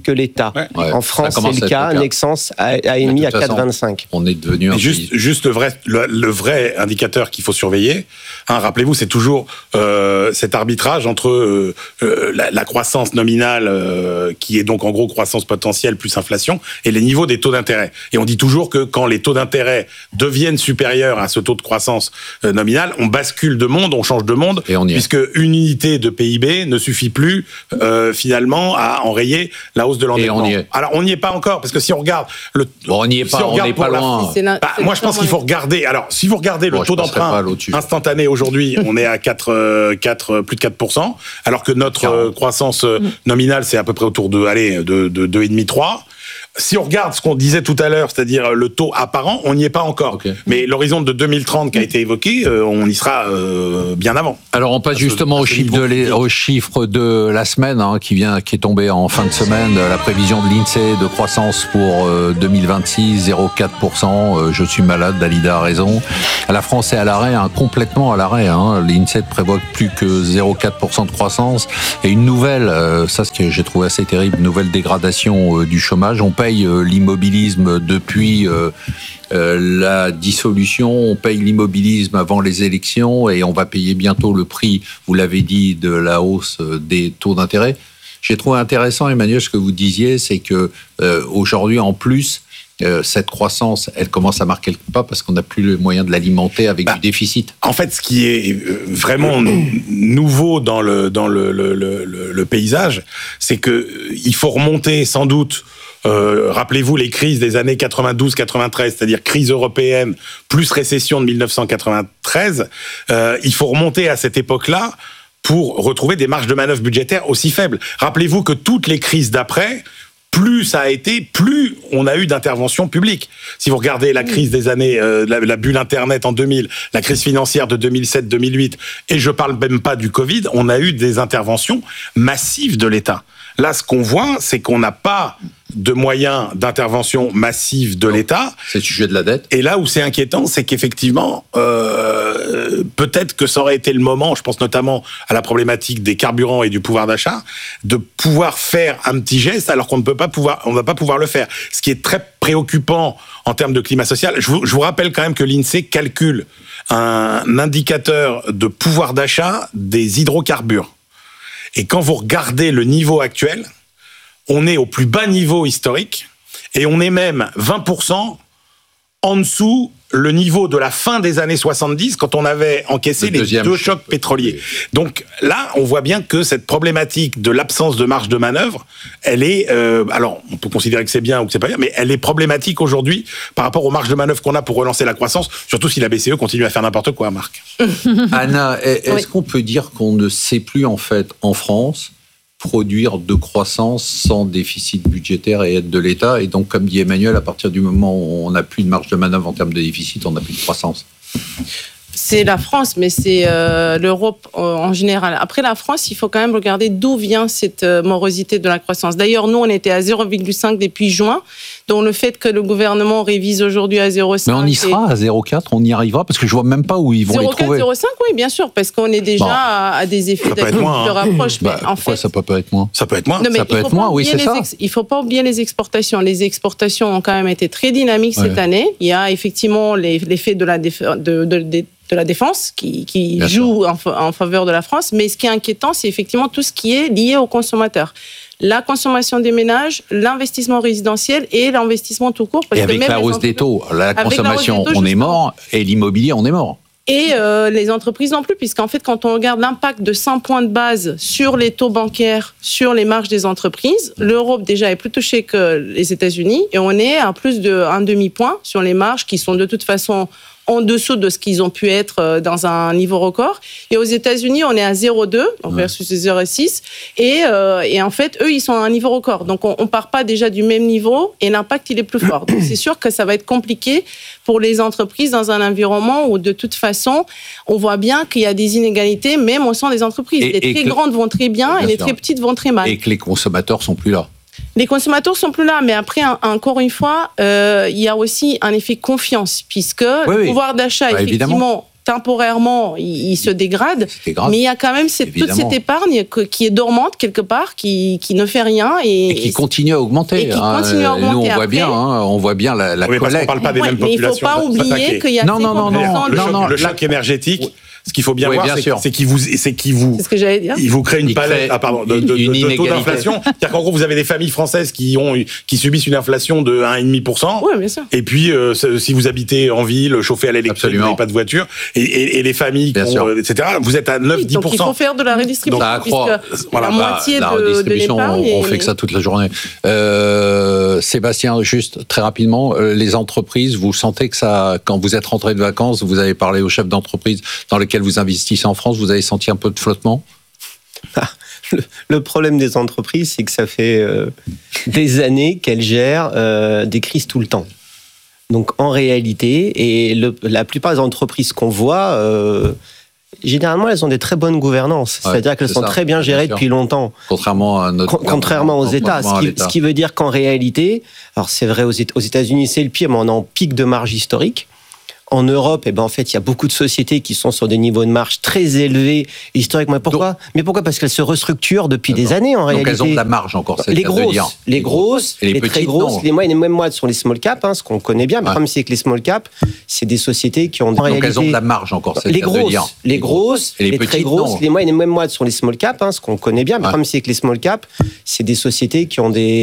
que l'État. Ouais. Ouais, en France, c'est le cas. Nexans a, a émis à quatre virgule vingt-cinq. On est devenu un juste, juste le vrai, le, le vrai indicateur qu'il faut surveiller. Hein, rappelez-vous, c'est toujours euh, cet arbitrage entre euh, euh, la, la croissance nominale, euh, qui est donc en gros croissance potentielle plus inflation, et les niveaux des taux d'intérêt. Et on dit toujours que quand les taux d'intérêt deviennent supérieurs à ce taux de croissance euh, nominale, on bascule de monde, on change de monde, et on y puisque est. une unité de P I B ne suffit plus euh, finalement à enrayer la hausse de l'endettement. Et on y est. Alors on n'y est pas encore, parce que si on regarde le, bon, on n'y est pas, si on, on n'est pas loin. La, bah, moi je pense qu'il faut regarder. Alors si vous regardez le bon, taux d'emprunt instantané aujourd'hui, on est à quatre, quatre, plus de quatre pour cent, alors que notre euh, croissance euh, nominale c'est à peu près autour de, allez, de, de deux virgule cinq trois. Si on regarde ce qu'on disait tout à l'heure, c'est-à-dire le taux apparent, on n'y est pas encore. Okay. Mais l'horizon de deux mille trente qui a été évoqué, euh, on y sera euh, bien avant. Alors on passe justement au chiffre, de les, au chiffre de la semaine hein, qui vient, qui est tombé en fin de semaine. La prévision de l'INSEE de croissance pour euh, deux mille vingt-six, zéro virgule quatre pour cent. Euh, je suis malade, Dalida a raison. La France est à l'arrêt, hein, complètement à l'arrêt. Hein. L'INSEE prévoit plus que zéro virgule quatre pour cent de croissance. Et une nouvelle, euh, ça ce que j'ai trouvé assez terrible, une nouvelle dégradation euh, du chômage. On paye l'immobilisme depuis euh, euh, la dissolution, on paye l'immobilisme avant les élections et on va payer bientôt le prix, vous l'avez dit, de la hausse des taux d'intérêt. J'ai trouvé intéressant, Emmanuel, ce que vous disiez, c'est que euh, aujourd'hui, en plus, euh, cette croissance, elle commence à marquer le pas parce qu'on n'a plus le moyen de l'alimenter avec bah, du déficit. En fait, ce qui est vraiment nouveau dans le, dans le, le, le, le paysage, c'est que il faut remonter sans doute. Euh, rappelez-vous les crises des années quatre-vingt-douze quatre-vingt-treize, c'est-à-dire crise européenne plus récession de mille neuf cent quatre-vingt-treize. Euh, il faut remonter à cette époque-là pour retrouver des marges de manœuvre budgétaires aussi faibles. Rappelez-vous que toutes les crises d'après, plus ça a été, plus on a eu d'interventions publiques. Si vous regardez la crise des années, euh, la, la bulle Internet en deux mille, la crise financière de deux mille sept deux mille huit, et je parle même pas du Covid, on a eu des interventions massives de l'État. Là, ce qu'on voit, c'est qu'on n'a pas de moyens d'intervention massive de l'État. C'est le sujet de la dette. Et là où c'est inquiétant, c'est qu'effectivement, euh, peut-être que ça aurait été le moment, je pense notamment à la problématique des carburants et du pouvoir d'achat, de pouvoir faire un petit geste alors qu'on ne peut pas pouvoir, on ne va pas pouvoir le faire. Ce qui est très préoccupant en termes de climat social. Je vous, je vous rappelle quand même que l'INSEE calcule un indicateur de pouvoir d'achat des hydrocarbures. Et quand vous regardez le niveau actuel, on est au plus bas niveau historique et on est même vingt pour cent en dessous le niveau de la fin des années soixante-dix quand on avait encaissé le les deux chocs pétroliers. Donc là, on voit bien que cette problématique de l'absence de marge de manœuvre, elle est, euh, alors on peut considérer que c'est bien ou que c'est pas bien, mais elle est problématique aujourd'hui par rapport aux marges de manœuvre qu'on a pour relancer la croissance, surtout si la B C E continue à faire n'importe quoi, Marc. Anna, est-ce oui. qu'on peut dire qu'on ne sait plus en fait en France produire de croissance sans déficit budgétaire et aide de l'État. Et donc, comme dit Emmanuel, à partir du moment où on n'a plus de marge de manœuvre en termes de déficit, on n'a plus de croissance. C'est la France, mais c'est euh, l'Europe euh, en général. Après la France, il faut quand même regarder d'où vient cette euh, morosité de la croissance. D'ailleurs, nous, on était à zéro virgule cinq depuis juin. Donc, le fait que le gouvernement révise aujourd'hui à zéro virgule cinq... Mais on y sera à zéro virgule quatre, on y arrivera, parce que je vois même pas où ils vont les trouver. zéro virgule quatre, zéro virgule cinq, oui, bien sûr, parce qu'on est déjà bon. à, à des effets de rapproche. Bah, en pourquoi fait, ça peut pas être moins Ça peut être moins. Non, mais ça peut être moins, oui, c'est ça. Ex- il faut pas oublier les exportations. Les exportations ont quand même été très dynamiques ouais. cette année. Il y a effectivement les, l'effet de la défense... De, de, de, de la défense qui, qui joue en, en faveur de la France. Mais ce qui est inquiétant, c'est effectivement tout ce qui est lié aux consommateurs. La consommation des ménages, l'investissement résidentiel et l'investissement tout court. Parce et avec que même la hausse des taux, la consommation, la taux, on est mort, et l'immobilier, on est mort. Et euh, les entreprises non plus, puisqu'en fait, quand on regarde l'impact de cent points de base sur les taux bancaires, sur les marges des entreprises, l'Europe déjà est plus touchée que les États-Unis, et on est à plus d'un demi-point sur les marges qui sont de toute façon en dessous de ce qu'ils ont pu être dans un niveau record. Et aux États-Unis, on est à zéro virgule deux ouais. versus zéro virgule six. Et, euh, et en fait, eux, ils sont à un niveau record. Donc, on ne part pas déjà du même niveau et l'impact, il est plus fort. Donc, c'est sûr que ça va être compliqué pour les entreprises dans un environnement où, de toute façon, on voit bien qu'il y a des inégalités, même au sein des entreprises. Et, les et très que, grandes vont très bien, bien et les sûr. très petites vont très mal. Et que les consommateurs sont plus là. Les consommateurs sont plus là, mais après, encore une fois, euh, il y a aussi un effet confiance, puisque oui, le pouvoir d'achat, oui. bah, effectivement, temporairement, il, il se dégrade, mais il y a quand même cette, toute cette épargne que, qui est dormante quelque part, qui, qui ne fait rien et, et qui continue à augmenter. Et qui hein. continue à augmenter. Nous, on voit après. bien, hein, on voit bien la, la oui, collecte. On parle pas des ouais, mêmes mais populations. Il ne faut pas oublier qu'il y a non, non, non, non, le non, choc, non, le la... choc énergétique. Ce qu'il faut bien oui, voir, bien c'est, c'est qu'il vous, c'est qu'il vous, c'est ce que j'allais dire. Il vous crée une il palette, crée ah, pardon, de, de, une de, de taux d'inflation. C'est-à-dire qu'en gros, vous avez des familles françaises qui ont, qui subissent une inflation de un virgule cinq pour cent. Oui, bien sûr. Et puis, euh, si vous habitez en ville, chauffé à l'électrique, vous n'avez pas de voiture, et, et, et les familles, qui ont, et cetera, vous êtes à neuf à dix pour cent. Oui, donc il faut faire de la redistribution. Donc, puisque voilà, la moitié la, de, la redistribution, de l'épargne. on, on fait que ça toute la journée. Euh, Sébastien, juste très rapidement, euh, les entreprises, vous sentez que ça, quand vous êtes rentré de vacances, vous avez parlé aux chefs d'entreprise dans lesquels vous investissez en France, vous avez senti un peu de flottement? le, le problème des entreprises, c'est que ça fait euh, des années qu'elles gèrent euh, des crises tout le temps. Donc en réalité, et le, la plupart des entreprises qu'on voit, euh, généralement, elles ont des très bonnes gouvernances. Ouais, C'est-à-dire qu'elles sont ça, très bien gérées bien depuis longtemps. Contrairement à notre Con, Contrairement aux États. Ce qui, ce qui veut dire qu'en réalité, alors c'est vrai aux, aux États-Unis, c'est le pire, mais on est en pic de marge historique. En Europe, eh ben, en fait, il y a beaucoup de sociétés qui sont sur des niveaux de marge très élevés historiquement. Mais pourquoi? Donc, mais pourquoi? Parce qu'elles se restructurent depuis des années, en donc réalité. Donc elles ont de la marge encore, c'est les grosses, dire. les grosses, les, les très grosses, non. Les moyennes et même moyennes sont les small caps, hein, ce qu'on connaît bien. Mais le problème, c'est que les small caps, c'est des sociétés qui ont en donc réalité... elles ont de la marge encore, c'est les grosses, dire. Les grosses, les, les petites, très grosses, non. Les moyennes et même moyennes sont les small caps, hein, ce qu'on connaît bien. Mais le problème, c'est que les small caps, c'est des sociétés qui ont des